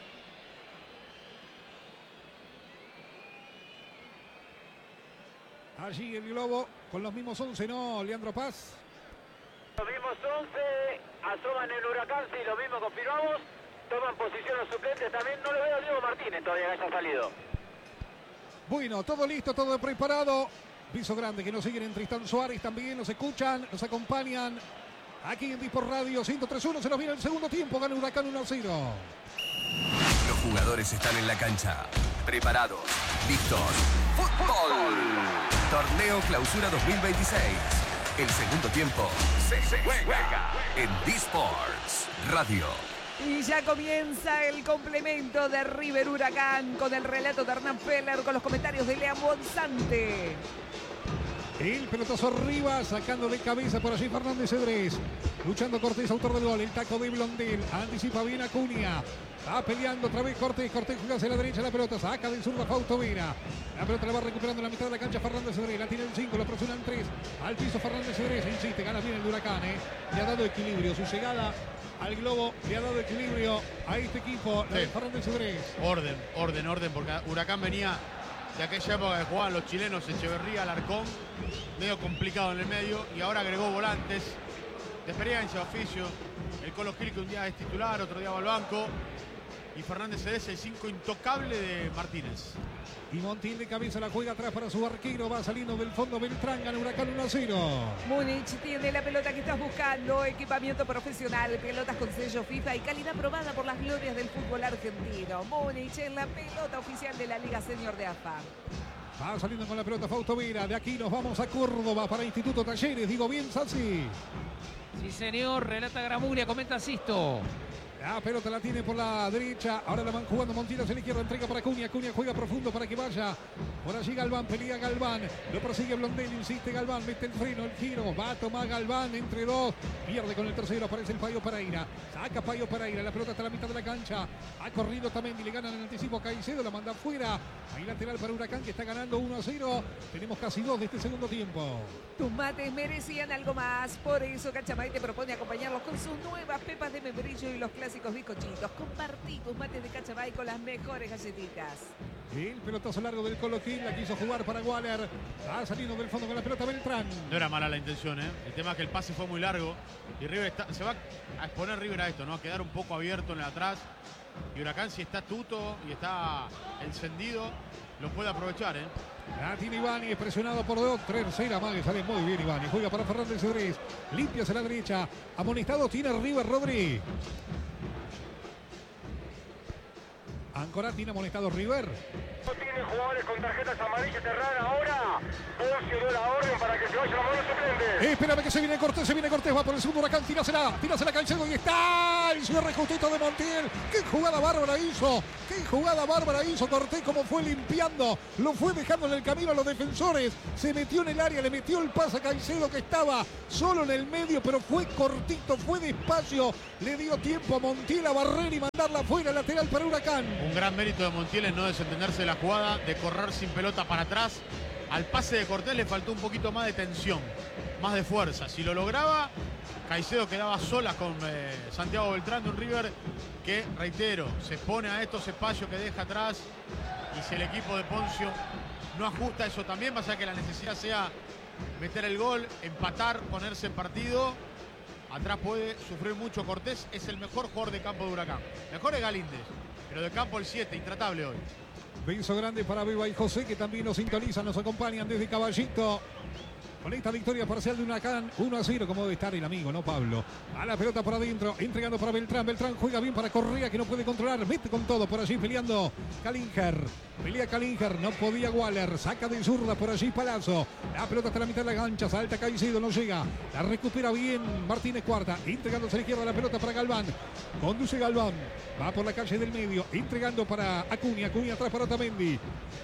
Allí el Globo con los mismos once, ¿no, Leandro Paz? Los mismos once, asoman el Huracán, sí, lo mismo confirmamos. Toman posición los suplentes también. No lo veo a Diego Martínez todavía que haya salido. Bueno, todo listo, todo preparado. Piso grande que nos siguen en Tristán Suárez también. Nos escuchan, nos acompañan aquí en Dispor Radio ciento tres punto uno. Se nos viene el segundo tiempo. Gana Huracán uno a cero. Los jugadores están en la cancha. Preparados. Listos. ¡Fútbol! Torneo Clausura dos mil veintiséis. El segundo tiempo se juega en Disports Radio. Y ya comienza el complemento de River Huracán con el relato de Hernán Feller, con los comentarios de Lean Bonzante. El pelotazo arriba, sacando de cabeza por allí Fernández Cedrés. Luchando Cortés, autor del gol. El taco de Blondel. Anticipa bien Acuña. Va peleando otra vez Cortés. Cortés juega hacia la derecha la pelota. Saca del sur Rafa Autovera. La pelota la va recuperando en la mitad de la cancha Fernández Cedrés. La tiene en cinco, lo presionan tres. Al piso Fernández Cedrés. Insiste, gana bien el Huracán. ¿eh? Le ha dado equilibrio. Su llegada al Globo le ha dado equilibrio a este equipo. La Sí. de Fernández Cedrés. Orden, orden, orden, porque Huracán venía de aquella época que jugaban los chilenos, Echeverría, Alarcón, medio complicado en el medio, y ahora agregó volantes de experiencia, oficio. El Colo Gil, que un día es titular, otro día va al banco, y Fernández Cedrés, el cinco intocable de Martínez. Y Montiel de cabeza la juega atrás para su arquero. Va saliendo del fondo Beltrán. Gana Huracán uno a cero. Múnich tiene la pelota que estás buscando. Equipamiento profesional, pelotas con sello FIFA y calidad probada por las glorias del fútbol argentino. Múnich en la pelota oficial de la Liga Senior de A F A. Va saliendo con la pelota Fausto Vera. De aquí nos vamos a Córdoba para Instituto Talleres. Digo bien, Sassi. Sí, señor. Relata Gramulia, comenta Sisto. La pelota la tiene por la derecha. Ahora la van jugando Montiel hacia la izquierda. Entrega para Acuña. Acuña juega profundo para que vaya. Por allí Galván. Pelea Galván. Lo persigue Blondel. Insiste Galván. Mete el freno. El giro. Va a tomar Galván entre dos. Pierde con el tercero. Aparece el Payo Pereira. Saca Payo Pereira. La pelota hasta la mitad de la cancha. Ha corrido también y le ganan en anticipo a Caicedo. La manda afuera. Hay lateral para Huracán que está ganando uno a cero. Tenemos casi dos de este segundo tiempo. Tus mates merecían algo más. Por eso Cachamay te propone acompañarlos con sus nuevas pepas de membrillo y los clásicos bizcochitos. Compartí tus mates de Cachamay con las mejores galletitas. El pelotazo largo del Colo Gil. La quiso jugar para Waller. Va saliendo del fondo con la pelota Beltrán. No era mala la intención, ¿eh? El tema es que el pase fue muy largo y River está, se va a exponer River a esto, ¿no? A quedar un poco abierto en el atrás. Y Huracán, si está tuto y está encendido, lo puede aprovechar, ¿eh? La tiene Ibáñez, presionado por dos. Tercera más, sale muy bien Ibáñez. Juega para Fernández Cedrés. Limpia hacia la derecha. Amonestado tiene River Rodri. Ancora tiene amonestado River. No tiene tienen jugadores con tarjetas amarillas cerradas ahora. Poncio dio la orden para que se vaya la mano suplente. Eh, espérame que se viene Cortés, se viene Cortés, va por el segundo Huracán, tírasela, tírasela Caicedo y está el cierre justito de Montiel. Qué jugada bárbara hizo, qué jugada bárbara hizo Cortés, como fue limpiando, lo fue dejando en el camino a los defensores, se metió en el área, le metió el pase a Caicedo que estaba solo en el medio, pero fue cortito, fue despacio, le dio tiempo a Montiel a barrer y mandarla afuera, lateral para Huracán. Un gran mérito de Montiel es no desentenderse de la jugada, de correr sin pelota para atrás. Al pase de Cortés le faltó un poquito más de tensión, más de fuerza. Si lo lograba, Caicedo quedaba sola con eh, Santiago Beltrán de un River que, reitero, se pone a estos espacios que deja atrás, y si el equipo de Poncio no ajusta eso también, va a ser que la necesidad sea meter el gol, empatar, ponerse en partido. Atrás puede sufrir mucho Cortés, es el mejor jugador de campo de Huracán. Mejor es Galíndez, pero de campo el siete, intratable hoy. Beso grande para Beba y José, que también nos sintonizan, nos acompañan desde Caballito. Con esta victoria parcial de Huracán, uno a cero, como debe estar el amigo, ¿no, Pablo? A la pelota por adentro, entregando para Beltrán. Beltrán juega bien para Correa, que no puede controlar. Mete con todo por allí, peleando Kalinger. Pelea Kalinger, no podía Waller. Saca de zurda por allí Palazzo. La pelota hasta la mitad de la cancha, salta Caicedo, no llega. La recupera bien Martínez Cuarta, entregándose a la izquierda la pelota para Galván. Conduce Galván, va por la calle del medio, entregando para Acuña. Acuña atrás para Otamendi.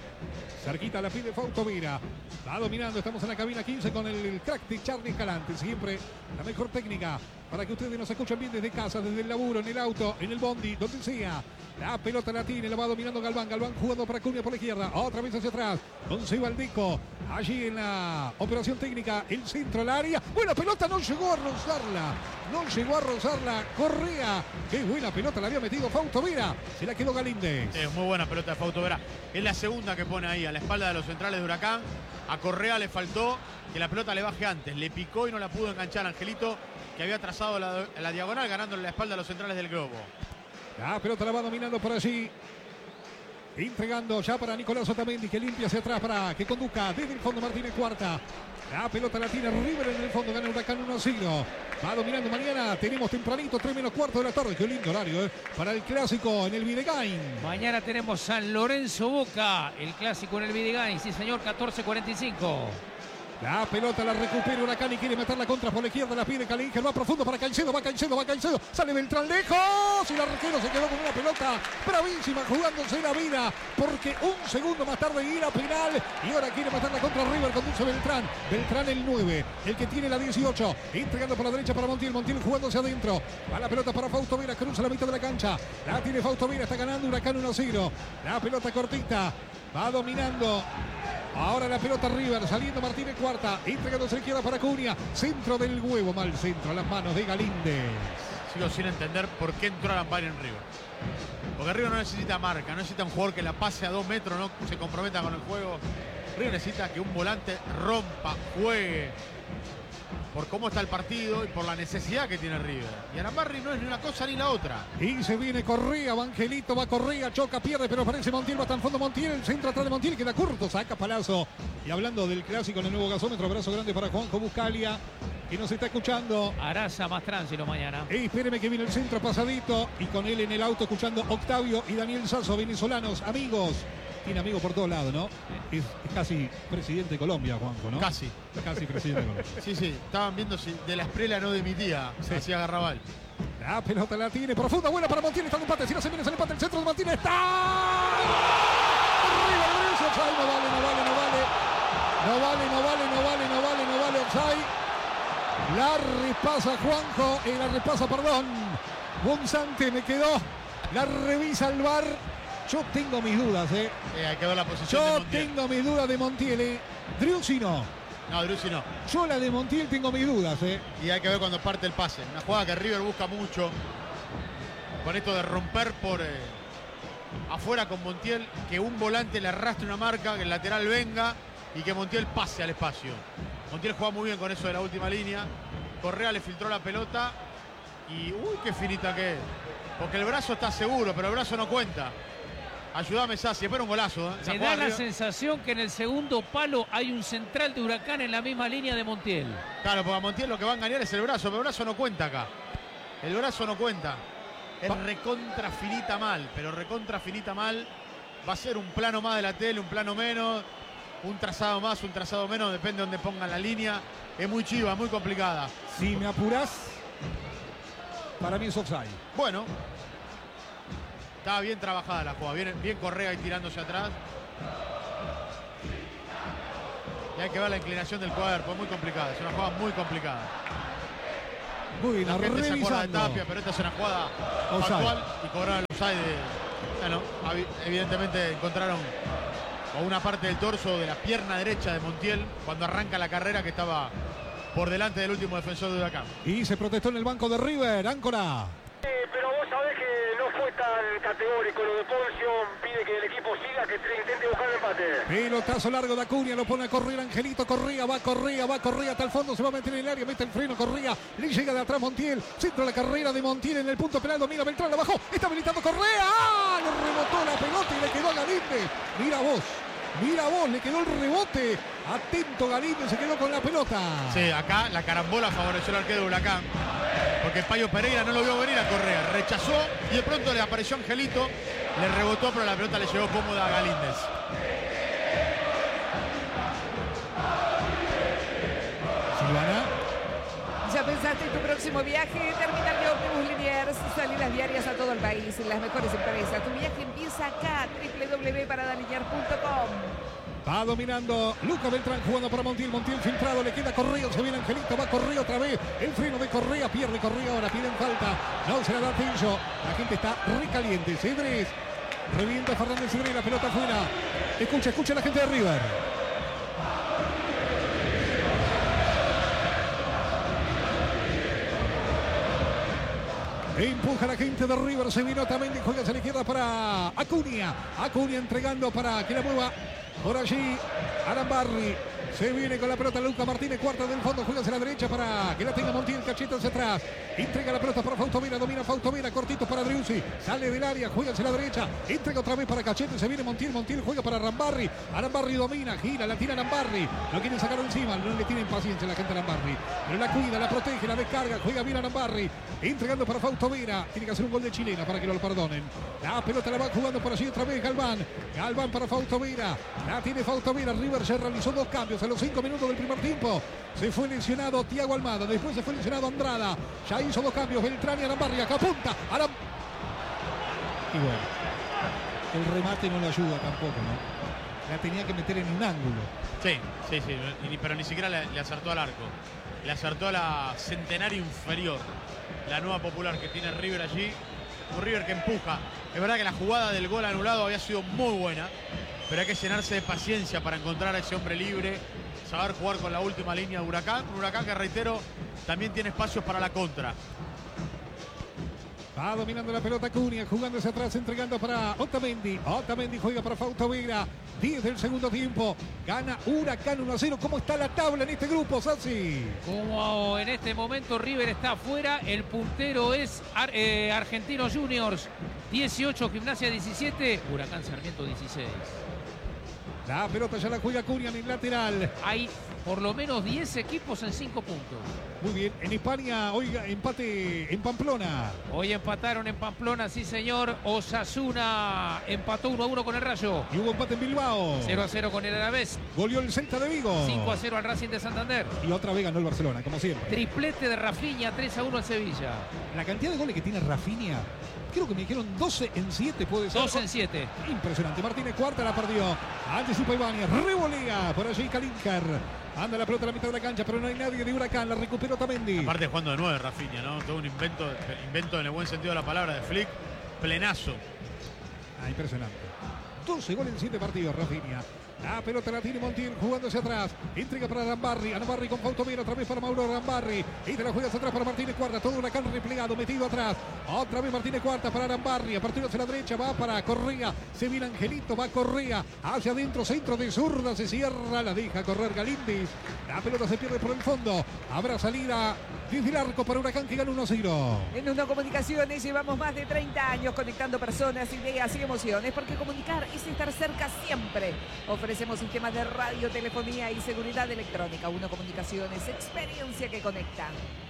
Cerquita la pide Fausto Vera. Va dominando, estamos en la cabina quince con el crack de Charlie Escalante. Siempre la mejor técnica para que ustedes nos escuchen bien desde casa, desde el laburo, en el auto, en el bondi, donde sea. La pelota la tiene, la va dominando Galván. Galván jugando para Acuña por la izquierda. Otra vez hacia atrás. Con Sebaldeco. Allí en la operación técnica, el centro al área. Buena pelota, no llegó a rozarla. No llegó a rozarla Correa. Qué buena pelota la había metido Fausto Vera. Se la quedó Galíndez. Es muy buena pelota de Fausto Vera. Es la segunda que pone ahí a la espalda de los centrales de Huracán. A Correa le faltó que la pelota le baje antes. Le picó y no la pudo enganchar Angelito, que había trazado la, la diagonal, ganándole la espalda a los centrales del globo. La pelota la va dominando por allí. Entregando ya para Nicolás Otamendi, que limpia hacia atrás para que conduzca desde el fondo Martínez Cuarta. La pelota la tiene River en el fondo, gana Huracán uno a cero. Va dominando mañana, tenemos tempranito, tres menos cuarto de la tarde. Qué lindo horario, ¿eh? Para el clásico en el Videgain. Mañana tenemos San Lorenzo Boca, el clásico en el Videgain, sí señor, catorce cuarenta y cinco. La pelota la recupera Huracán y quiere meter la contra por la izquierda, la pide Kalinger, va profundo para Caicedo, va Caicedo, va Caicedo, sale Beltrán lejos y el arquero se quedó con una pelota bravísima jugándose la vida, porque un segundo más tarde irá penal y ahora quiere matar la contra River, conduce Beltrán, Beltrán el nueve, el que tiene la dieciocho, entregando por la derecha para Montiel, Montiel jugándose adentro, va la pelota para Fausto Vera, cruza la mitad de la cancha, la tiene Fausto Vera, está ganando Huracán uno a cero, la pelota cortita, va dominando. Ahora la pelota River, saliendo Martínez Cuarta, entregándose a la izquierda para Acuña, centro del huevo, mal centro a las manos de Galíndez. Sigo sin entender por qué entró Arambari en River. Porque River no necesita marca, no necesita un jugador que la pase a dos metros, no se comprometa con el juego. River necesita que un volante rompa, juegue, por cómo está el partido y por la necesidad que tiene River. Y Arambari no es ni una cosa ni la otra. Y se viene Correa, Vangelito va Correa, choca, pierde, pero aparece Montiel, va tan fondo Montiel, el centro atrás de Montiel, queda corto, saca Palazzo. Y hablando del clásico en el nuevo gasómetro, abrazo grande para Juanjo Buscalia, que nos está escuchando. Araza más tránsito mañana. Y espéreme que viene el centro pasadito, y con él en el auto escuchando Octavio y Daniel Sasso, venezolanos, amigos. Tiene amigos por todos lados, ¿no? Es, es casi presidente de Colombia, Juanjo, ¿no? Casi. Casi presidente de Colombia. Sí, sí, estaban viendo si de la Esprela no de mi tía, sí. Hacía Garrabal. La pelota la tiene, profunda, buena para Montiel, está el empate, si no se viene el empate, el centro de Montiel está... Arriba, offside, no vale, no vale, no vale. No vale, no vale, no vale, no vale, no vale, offside. La repasa Juanjo, eh, la repasa, perdón. Gonzante me quedó, la revisa el V A R. Yo tengo mis dudas, ¿eh? eh hay que ver la posición Yo de Montiel. tengo mis dudas de Montiel, ¿eh? Driussi no. No, Driussi no. Yo la de Montiel tengo mis dudas, ¿eh? Y hay que ver cuando parte el pase. Una jugada que River busca mucho. Con esto de romper por eh, afuera con Montiel. Que un volante le arrastre una marca, que el lateral venga y que Montiel pase al espacio. Montiel juega muy bien con eso de la última línea. Correa le filtró la pelota. Y uy, qué finita que es. Porque el brazo está seguro, pero el brazo no cuenta. Ayúdame, Sassi, espera un golazo. ¿eh? Me da la sensación que en el segundo palo hay un central de Huracán en la misma línea de Montiel. Claro, porque a Montiel lo que va a engañar es el brazo, pero el brazo no cuenta acá. El brazo no cuenta. Es recontra finita mal, pero recontra finita mal va a ser un plano más de la tele, un plano menos, un trazado más, un trazado menos, depende de donde pongan la línea. Es muy chiva, muy complicada. Si me apurás, para mí es offside. Bueno, estaba bien trabajada la jugada, bien, bien Correa y tirándose atrás. Y hay que ver la inclinación del cuerpo, es muy complicada, es una jugada muy complicada. Muy bien, la gente se acuerda de revisando. Tapia, pero esta es una jugada Offside. actual y cobraron el offside. De, bueno, avi- evidentemente encontraron con una parte del torso de la pierna derecha de Montiel cuando arranca la carrera, que estaba por delante del último defensor de Huracán. Y se protestó en el banco de River, Áncora. Pero vos sabés que no fue tan categórico lo de Poncio, pide que el equipo siga, que intente buscar el empate. Pelotazo largo de Acuña, lo pone a correr Angelito Correa, va Correa, va Correa hasta el fondo, se va a meter en el área, mete el freno Correa, le llega de atrás Montiel, centro de la carrera de Montiel en el punto penal, domina Beltrán, abajo, está habilitando Correa, ¡ah! Le rebotó la pelota y le quedó a Galíndez. Mira vos, mira vos, le quedó el rebote, atento Galíndez, se quedó con la pelota. Sí, acá la carambola favoreció al arquero de Huracán, porque Payo Pereira no lo vio venir a Correa, rechazó y de pronto le apareció Angelito, le rebotó, pero la pelota le llegó cómoda a Galíndez. Silvana. ¿Ya pensaste en tu próximo viaje? Terminal de Ómnibus Liniers, salidas diarias a todo el país, las mejores empresas. Tu viaje empieza acá, doble u doble u doble u punto parada linear punto com. Va dominando Luca Beltrán jugando para Montiel, Montiel filtrado, le queda Correa, se viene Angelito, va Correa otra vez, el freno de Correa, pierde Correa ahora, piden falta, no se la da Tillo, la gente está recaliente, Cedrés, revienta Fernández Cedrés, la pelota afuera, escucha, escucha a la gente de River. Empuja la gente de River, se vino también y juega hacia la izquierda para Acuña, Acuña entregando para que la mueva por allí Arambarri, se viene con la pelota Luca Martínez, cuarta del fondo, juega hacia la derecha para que la tenga Montiel, cacheta hacia atrás, entrega la pelota para Fausto Vera, domina Fausto Vera, cortito para Driussi, sale del área, juega hacia la derecha, entrega otra vez para Cachete, se viene Montiel, Montiel juega para Arambarri, Arambarri domina, gira, la tira Arambarri, lo quieren sacar encima, no le tienen paciencia la gente de Arambarri, pero la cuida, la protege, la descarga, juega bien Arambarri, entregando para Fausto Vera, tiene que hacer un gol de chilena para que lo perdonen, la pelota la va jugando por allí otra vez Galván, Galván para Fausto Vera, la tiene Fausto Vera, River ya realizó dos cambios a los cinco minutos del primer tiempo, se fue lesionado Thiago Almada, después se fue lesionado Andrada, ya hizo dos cambios, Beltrán y Arambarri, acá apunta, Aram... y bueno, el remate no le ayuda tampoco, ¿no? La tenía que meter en un ángulo. Sí, sí, sí, y- pero ni siquiera le, le acertó al arco, le acertó a la centenario inferior, la nueva popular que tiene River allí, un River que empuja. Es verdad que la jugada del gol anulado había sido muy buena, pero hay que llenarse de paciencia para encontrar a ese hombre libre, saber jugar con la última línea de Huracán. Un Huracán que, reitero, también tiene espacios para la contra. Va dominando la pelota Cunha, jugando hacia atrás, entregando para Otamendi. Otamendi juega para Fausto Vera. diez del segundo tiempo. Gana Huracán uno a cero. ¿Cómo está la tabla en este grupo, Sassi? Como en este momento River está afuera, el puntero es Ar- eh, Argentinos Juniors, dieciocho, Gimnasia diecisiete, Huracán Sarmiento dieciséis. La pelota ya la juega Cunha en el lateral. Hay por lo menos diez equipos en cinco puntos. Muy bien. En España, oiga, empate en Pamplona. Hoy empataron en Pamplona, sí señor. Osasuna empató uno a uno con el Rayo. Y hubo empate en Bilbao. cero a cero con el Alavés. Goleó el Celta de Vigo. cinco a cero al Racing de Santander. Y otra vez ganó el Barcelona, como siempre. Triplete de Rafinha, tres a uno al Sevilla. La cantidad de goles que tiene Rafinha, creo que me dijeron doce en siete, puede ser. doce en siete. Impresionante. Martínez cuarta la perdió. Anticipa Ibáñez. Revolea. Por allí Kalinker. Anda la pelota a la mitad de la cancha, pero no hay nadie de Huracán. La recuperó Otamendi. Aparte jugando de nueve, Rafinha, ¿no? Todo un invento, invento en el buen sentido de la palabra de Flick. Plenazo. Ah, impresionante. doce goles en siete partidos, Rafinha. La pelota la tiene Montiel jugando hacia atrás. Entrega para Arambarri. Arambarri con Fausto Vera. Otra vez para Mauro Arambarri. Y te la juega hacia atrás para Martínez Cuarta. Todo Huracán replegado, metido atrás. Otra vez Martínez Cuarta para Arambarri. A partir hacia la derecha va para Correa. Se viene Angelito, va Correa. Hacia adentro, centro de zurda. Se cierra, la deja correr Galíndez. La pelota se pierde por el fondo. Habrá salida desde el arco para Huracán que gana uno a cero. En Uno Comunicaciones llevamos más de treinta años conectando personas, ideas y emociones, porque comunicar es estar cerca siempre. Ofrecemos sistemas de radio, telefonía y seguridad electrónica. Uno Comunicaciones, experiencia que conecta.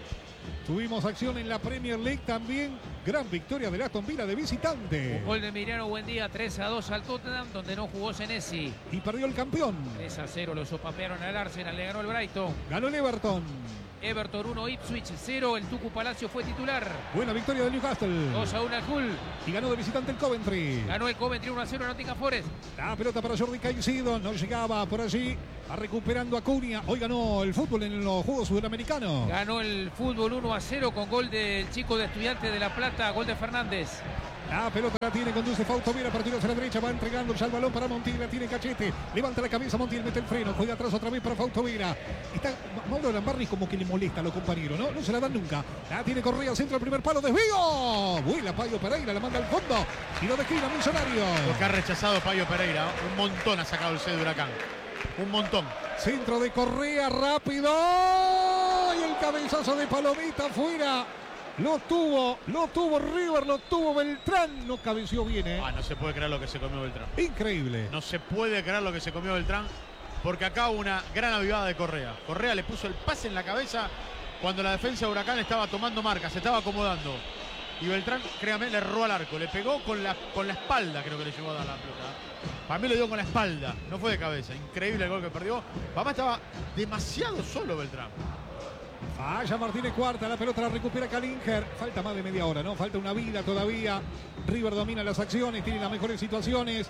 Tuvimos acción en la Premier League también. Gran victoria del Aston Villa de visitante. Un gol de Emiliano Buendía, tres a dos al Tottenham, donde no jugó Senesi. Y perdió el campeón. tres a cero lo sopapearon al Arsenal, le ganó el Brighton. Ganó el Everton. Everton uno, Ipswich cero, el Tucu Palacio fue titular. Buena victoria del Newcastle. dos a uno al Hull. Y ganó de visitante el Coventry. Ganó el Coventry uno a cero a Nottingham Forest. La pelota para Jordi Caicedo, no llegaba por allí. Va recuperando a Cunha. Hoy ganó el fútbol en los Juegos Sudamericanos. Ganó el fútbol uno a cero con gol del chico de Estudiantes de La Plata, gol de Fernández. La pelota la tiene, conduce Fausto Vera, partido hacia la derecha, va entregando ya el balón para Montiel, la tiene Cachete, levanta la cabeza Montiel, mete el freno, juega atrás otra vez para Fausto Vera. Está Mauro Lambarri como que le molesta a los compañeros, ¿no? No se la dan nunca. La tiene Correa, centro al primer palo, desvío. Vuela Payo Pereira, la manda al fondo y lo declina Millonario. Lo que ha rechazado Payo Pereira, un montón ha sacado el C de Huracán. Un montón. Centro de Correa, rápido. Y el cabezazo de Palomita afuera. Lo tuvo, lo tuvo River, lo tuvo Beltrán. No cabeció bien, ¿eh? Ah, no se puede creer lo que se comió Beltrán. Increíble. No se puede creer lo que se comió Beltrán. Porque acá hubo una gran avivada de Correa. Correa le puso el pase en la cabeza cuando la defensa de Huracán estaba tomando marca, se estaba acomodando. Y Beltrán, créame, le erró al arco. Le pegó con la, con la espalda, creo que le llegó a dar la pelota. Para mí le dio con la espalda, no fue de cabeza. Increíble el gol que perdió. Papá estaba demasiado solo Beltrán. Falla Martínez Cuarta, la pelota la recupera Kalinger. Falta más de media hora, ¿no? Falta una vida todavía. River domina las acciones, tiene las mejores situaciones.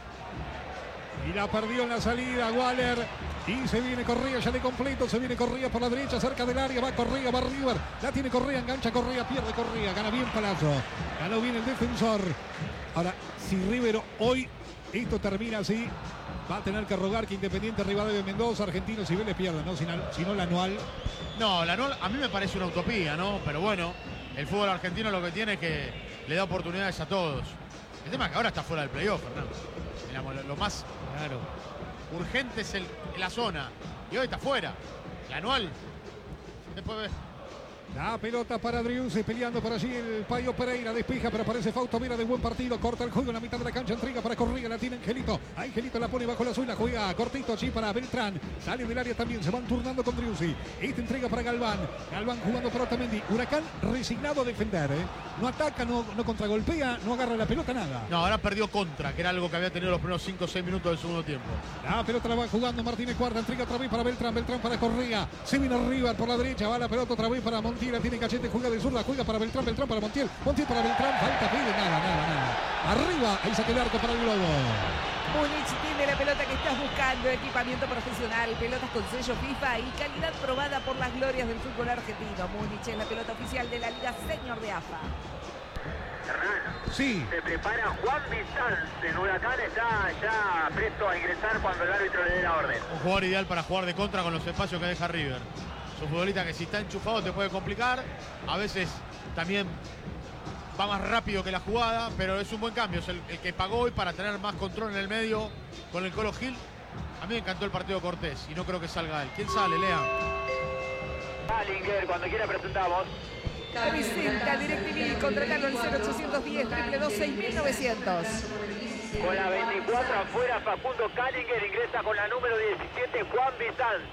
Y la perdió en la salida Waller. Y se viene Correa ya de completo. Se viene Correa por la derecha, cerca del área. Va Correa, va River. La tiene Correa, engancha Correa, pierde Correa. Gana bien Palazzo. Ganó bien el defensor. Ahora, si River hoy esto termina así, va a tener que rogar que Independiente, Rivadavia, Mendoza, Argentinos y Vélez pierdan, ¿no? Si, si no la anual. No, la anual a mí me parece una utopía, ¿no? Pero bueno, el fútbol argentino lo que tiene es que le da oportunidades a todos. El tema es que ahora está fuera del playoff, Fernando. Digamos, lo, lo más claro. urgente es el, la zona. Y hoy está fuera. La anual. Después ve. La pelota para Driussi, peleando por allí el Payo Pereira, despeja, pero aparece Fausto Vera de buen partido, corta el juego en la mitad de la cancha, entrega para Correa, la tiene Angelito, Angelito la pone bajo la suela, juega cortito allí para Beltrán, sale del área también, se van turnando con Driussi, esta entrega para Galván, Galván jugando para Otamendi, Huracán resignado a defender, ¿eh? No ataca, no, no contragolpea, no agarra la pelota, nada. No, ahora perdió contra, que era algo que había tenido los primeros cinco o seis minutos del segundo tiempo. La pelota la va jugando Martínez Cuarta, entrega otra vez para Beltrán, Beltrán para Correa, se viene River por la derecha, va la pelota otra vez para Montiel, la tiene Cachete, juega de zurda, juega para Beltrán, Beltrán para Montiel, Montiel para Beltrán, falta, pide, nada, nada, nada. Arriba, ahí saca el arco para el Globo. Múnich tiene la pelota que estás buscando, equipamiento profesional, pelotas con sello FIFA y calidad probada por las glorias del fútbol argentino. Múnich es la pelota oficial de la Liga Senior de A F A. Hernán, sí. Se prepara Juan Vicens, el Huracán está ya presto a ingresar cuando el árbitro le dé la orden. Un jugador ideal para jugar de contra con los espacios que deja River. Es un futbolista que si está enchufado te puede complicar, a veces también va más rápido que la jugada, pero es un buen cambio, es el, el que pagó hoy para tener más control en el medio con el Colo Gil. A mí me encantó el partido Cortés y no creo que salga él. ¿Quién sale, Lea? Ballinger, cuando quiera presentamos. Presenta DirecTV, contratalo al cero ochocientos diez, triple dos, seis mil novecientos. Con la veinticuatro afuera, Facundo Kallinger ingresa con la número diecisiete, Juan Vicens.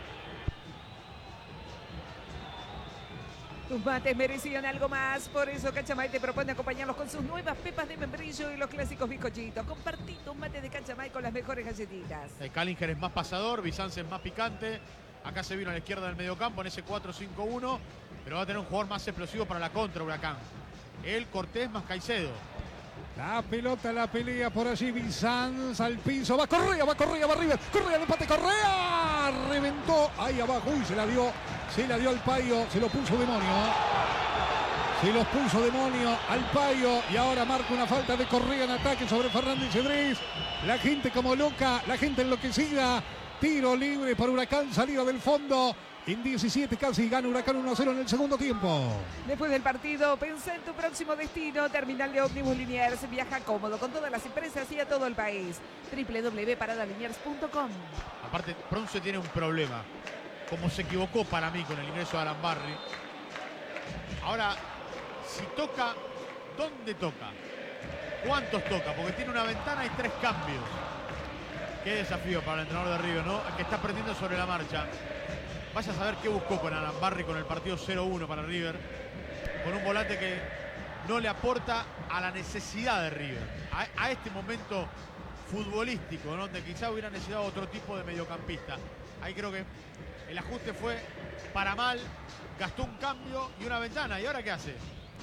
Tus mates merecían algo más, por eso Cachamay te propone acompañarlos con sus nuevas pepas de membrillo y los clásicos bizcochitos. Compartí tus mates de Cachamay con las mejores galletitas. El Kallinger es más pasador, Vicens es más picante. Acá se vino a la izquierda del mediocampo en ese cuatro cinco uno, pero va a tener un jugador más explosivo para la contra Huracán. El Cortés más Caicedo. La pelota, la pelea por allí, Vicens al piso, va Correa, va Correa, va River, Correa, el empate, Correa, reventó ahí abajo, uy, se la dio, se la dio al Payo, se lo puso Demonio, se los puso Demonio al Payo y ahora marca una falta de Correa en ataque sobre Fernández Cedrés, la gente como loca, la gente enloquecida, tiro libre para Huracán, salida del fondo. En diecisiete casi gana Huracán uno a cero en el segundo tiempo. Después del partido, pensá en tu próximo destino. Terminal de ómnibus Liniers. Viaja cómodo con todas las empresas y a todo el país. doble u doble u doble u punto parada liniers punto com. Aparte, Pronce tiene un problema. Como se equivocó para mí con el ingreso de Alambarri. Ahora, si toca, ¿dónde toca? ¿Cuántos toca? Porque tiene una ventana y tres cambios. Qué desafío para el entrenador de River, ¿no? Que está aprendiendo sobre la marcha. Vaya a saber qué buscó con Alambarri con el partido cero uno para River. con un volante que no le aporta a la necesidad de River, a, a este momento futbolístico, ¿no? Donde quizá hubiera necesitado otro tipo de mediocampista. Ahí creo que el ajuste fue para mal, gastó un cambio y una ventana. ¿Y ahora qué hace?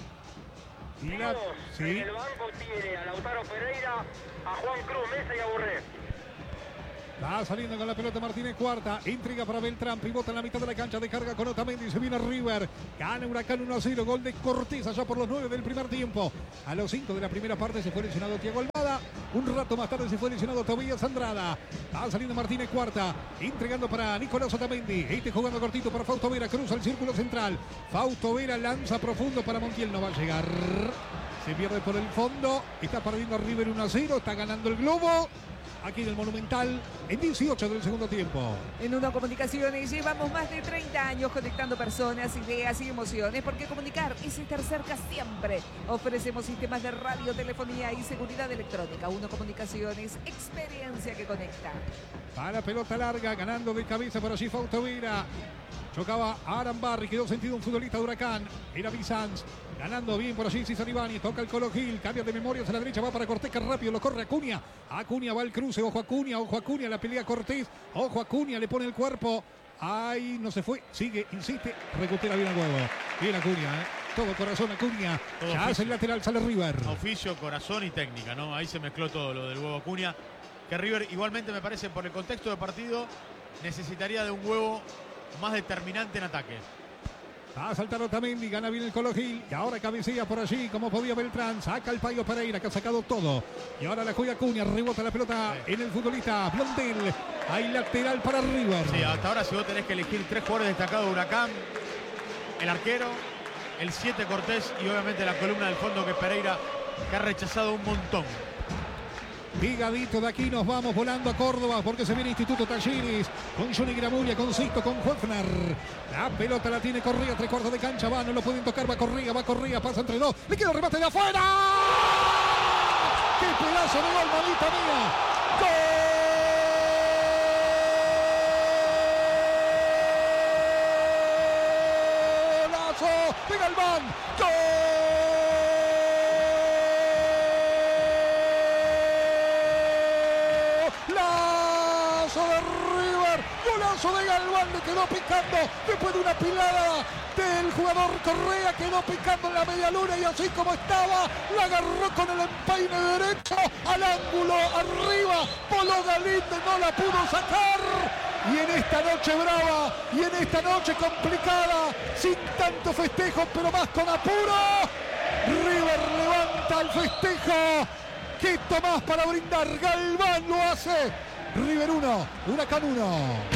La... Sí. En el banco tiene a Lautaro Pereira, a Juan Cruz Mesa y a Borré. Va saliendo con la pelota Martínez Cuarta. Intriga para Beltrán. Pivota en la mitad de la cancha. Descarga con Otamendi. Se viene River. Gana Huracán uno a cero. Gol de Cortés allá por los nueve del primer tiempo. A los cinco de la primera parte se fue lesionado Thiago Almada. Un rato más tarde se fue lesionado Tobías Andrada. Va saliendo Martínez Cuarta. Entregando para Nicolás Otamendi. Este jugando cortito para Fausto Vera. Cruza el círculo central. Fausto Vera lanza profundo para Montiel. No va a llegar. Se pierde por el fondo. Está perdiendo River uno a cero. Está ganando el Globo. Aquí en el Monumental, en dieciocho del segundo tiempo. En Uno Comunicaciones llevamos más de treinta años conectando personas, ideas y emociones, porque comunicar es estar cerca siempre. Ofrecemos sistemas de radio, telefonía y seguridad electrónica. Uno Comunicaciones, experiencia que conecta. Para pelota larga, ganando de cabeza por allí Fausto Vera. Chocaba a Arambarri, quedó sentido un futbolista de Huracán. Era Bizanz. Ganando bien por allí César Ibáñez, toca el Colo Gil, cambia de memoria hacia la derecha, va para Cortés, que rápido lo corre Acuña. Acuña va al cruce, ojo Acuña, ojo Acuña, la pelea Cortés, ojo Acuña, le pone el cuerpo. Ay, no se fue, sigue, insiste, recupera bien el huevo. Bien Acuña, ¿eh? Todo corazón Acuña, Todo ya oficio. hace el lateral, sale River. Oficio, corazón y técnica, ¿no? Ahí se mezcló todo lo del huevo Acuña. Que River igualmente me parece, por el contexto de partido, necesitaría de un huevo más determinante en ataque. Va a saltar Otamendi, gana bien el Colo Gil. Y ahora cabecea por allí, como podía Beltrán. Saca el Payo Pereira, que ha sacado todo. Y ahora la juega Acuña, rebota la pelota sí. en el futbolista Blondel. Hay lateral para River. Sí, hasta ahora si vos tenés que elegir tres jugadores destacados de Huracán, el arquero, el siete Cortés y obviamente la columna del fondo que es Pereira, que ha rechazado un montón. Pigadito de aquí nos vamos volando a Córdoba porque se viene Instituto Talleres con Johnny Gramulia, con Sisto, con Hoffner. La pelota la tiene Correa, tres cuartos de cancha, va, no lo pueden tocar, va Correa, va Correa, pasa entre dos, le queda el remate de afuera. ¡Qué pedazo de gol, mamita mía! ¡Golazo de Galván! ¡Gol! Golazo de Galván, le quedó picando después de una pilada del jugador Correa, quedó picando en la media luna y así como estaba, la agarró con el empeine derecho al ángulo arriba, Polo Galíndez no la pudo sacar. Y en esta noche brava, y en esta noche complicada, sin tanto festejo, pero más con apuro, River levanta el festejo. ¿Qué tomás para brindar? Galván lo hace. River uno, Huracán uno.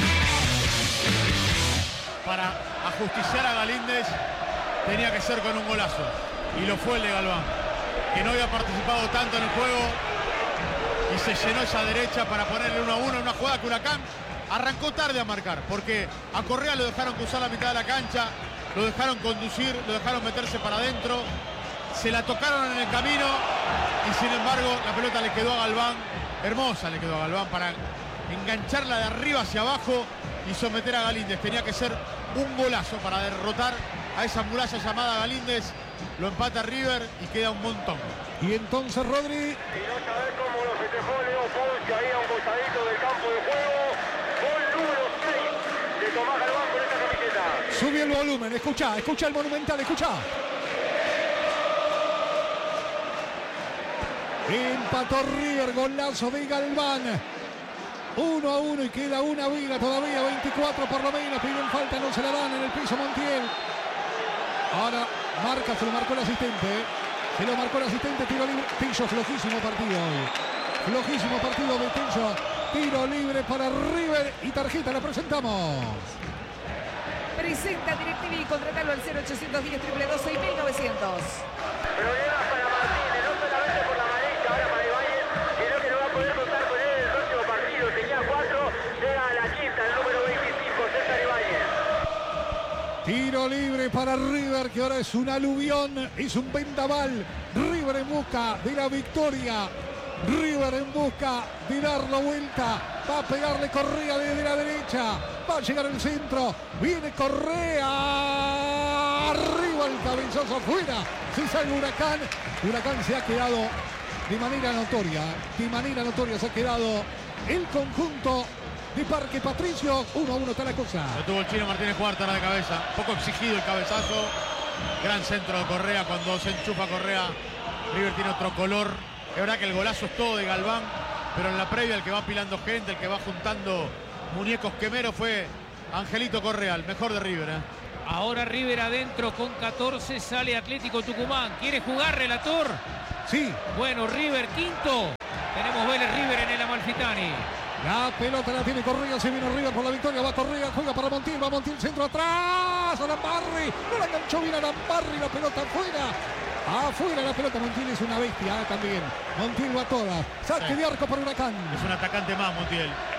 Para ajusticiar a Galíndez tenía que ser con un golazo. Y lo fue el de Galván, que no había participado tanto en el juego. Y se llenó esa derecha para ponerle uno a uno en una jugada que Huracán arrancó tarde a marcar. Porque a Correa lo dejaron cruzar la mitad de la cancha, lo dejaron conducir, lo dejaron meterse para adentro. Se la tocaron en el camino y sin embargo la pelota le quedó a Galván. Hermosa le quedó a Galván para engancharla de arriba hacia abajo y someter a Galíndez. Tenía que ser un golazo para derrotar a esa muralla llamada Galíndez. Lo empata River y queda un montón. Y entonces Rodri. Y no sabés cómo lo festejó Leo Ponce ahí a un costadito del campo de juego. Gol número seis de Tomás Galván con esta camiseta. Sube el volumen, escucha, escucha el Monumental, escucha. Empató River, golazo de Galván. uno a uno y queda una vida todavía, veinticuatro por lo menos. Piden falta, no se la dan en el piso Montiel. Ahora marca, se lo marcó el asistente. Se lo marcó el asistente, tiro libre. Tillo, flojísimo partido hoy. Flojísimo partido de Tillo. Tiro libre para River y tarjeta la presentamos. Presenta DirecTV, contratalo al cero ochocientos diez, triple dos, seis mil novecientos. Problemas para Martínez, no solamente por la amarilla ahora para Ibáñez, sino que no va a poder contar con él en el próximo partido. Tenía cuatro, llega a la quinta, el número veinticinco, César Ibáñez. Tiro libre para River, que ahora es un aluvión, es un vendaval. River en busca de la victoria. River en busca de dar la vuelta. Va a pegarle Correa desde la derecha. Va a llegar el centro. Viene Correa. Arriba va el cabezazo afuera. Se salva Huracán. Huracán se ha quedado de manera notoria. De manera notoria se ha quedado el conjunto de Parque Patricio. uno a uno está la cosa. Lo tuvo el Chino Martínez Cuarta de cabeza. Poco exigido el cabezazo. Gran centro de Correa. Cuando se enchufa Correa, River tiene otro color. Es verdad que el golazo es todo de Galván, pero en la previa el que va apilando gente, el que va juntando muñecos quemeros fue Angelito Correa, el mejor de River. ¿eh? Ahora River adentro con catorce, sale Atlético Tucumán. ¿Quiere jugar, relator? Sí. Bueno, River quinto. Tenemos Vélez River en el Amalfitani. La pelota la tiene Correa, se vino River por la victoria, va Correa, juega para Montiel, va Montiel, centro atrás, Alambarri, no la enganchó bien Alambarri, la pelota afuera. Afuera la pelota, Montiel es una bestia ¿eh? También. Montiel va a todas. Saque sí. de arco para Huracán. Es un atacante más, Montiel.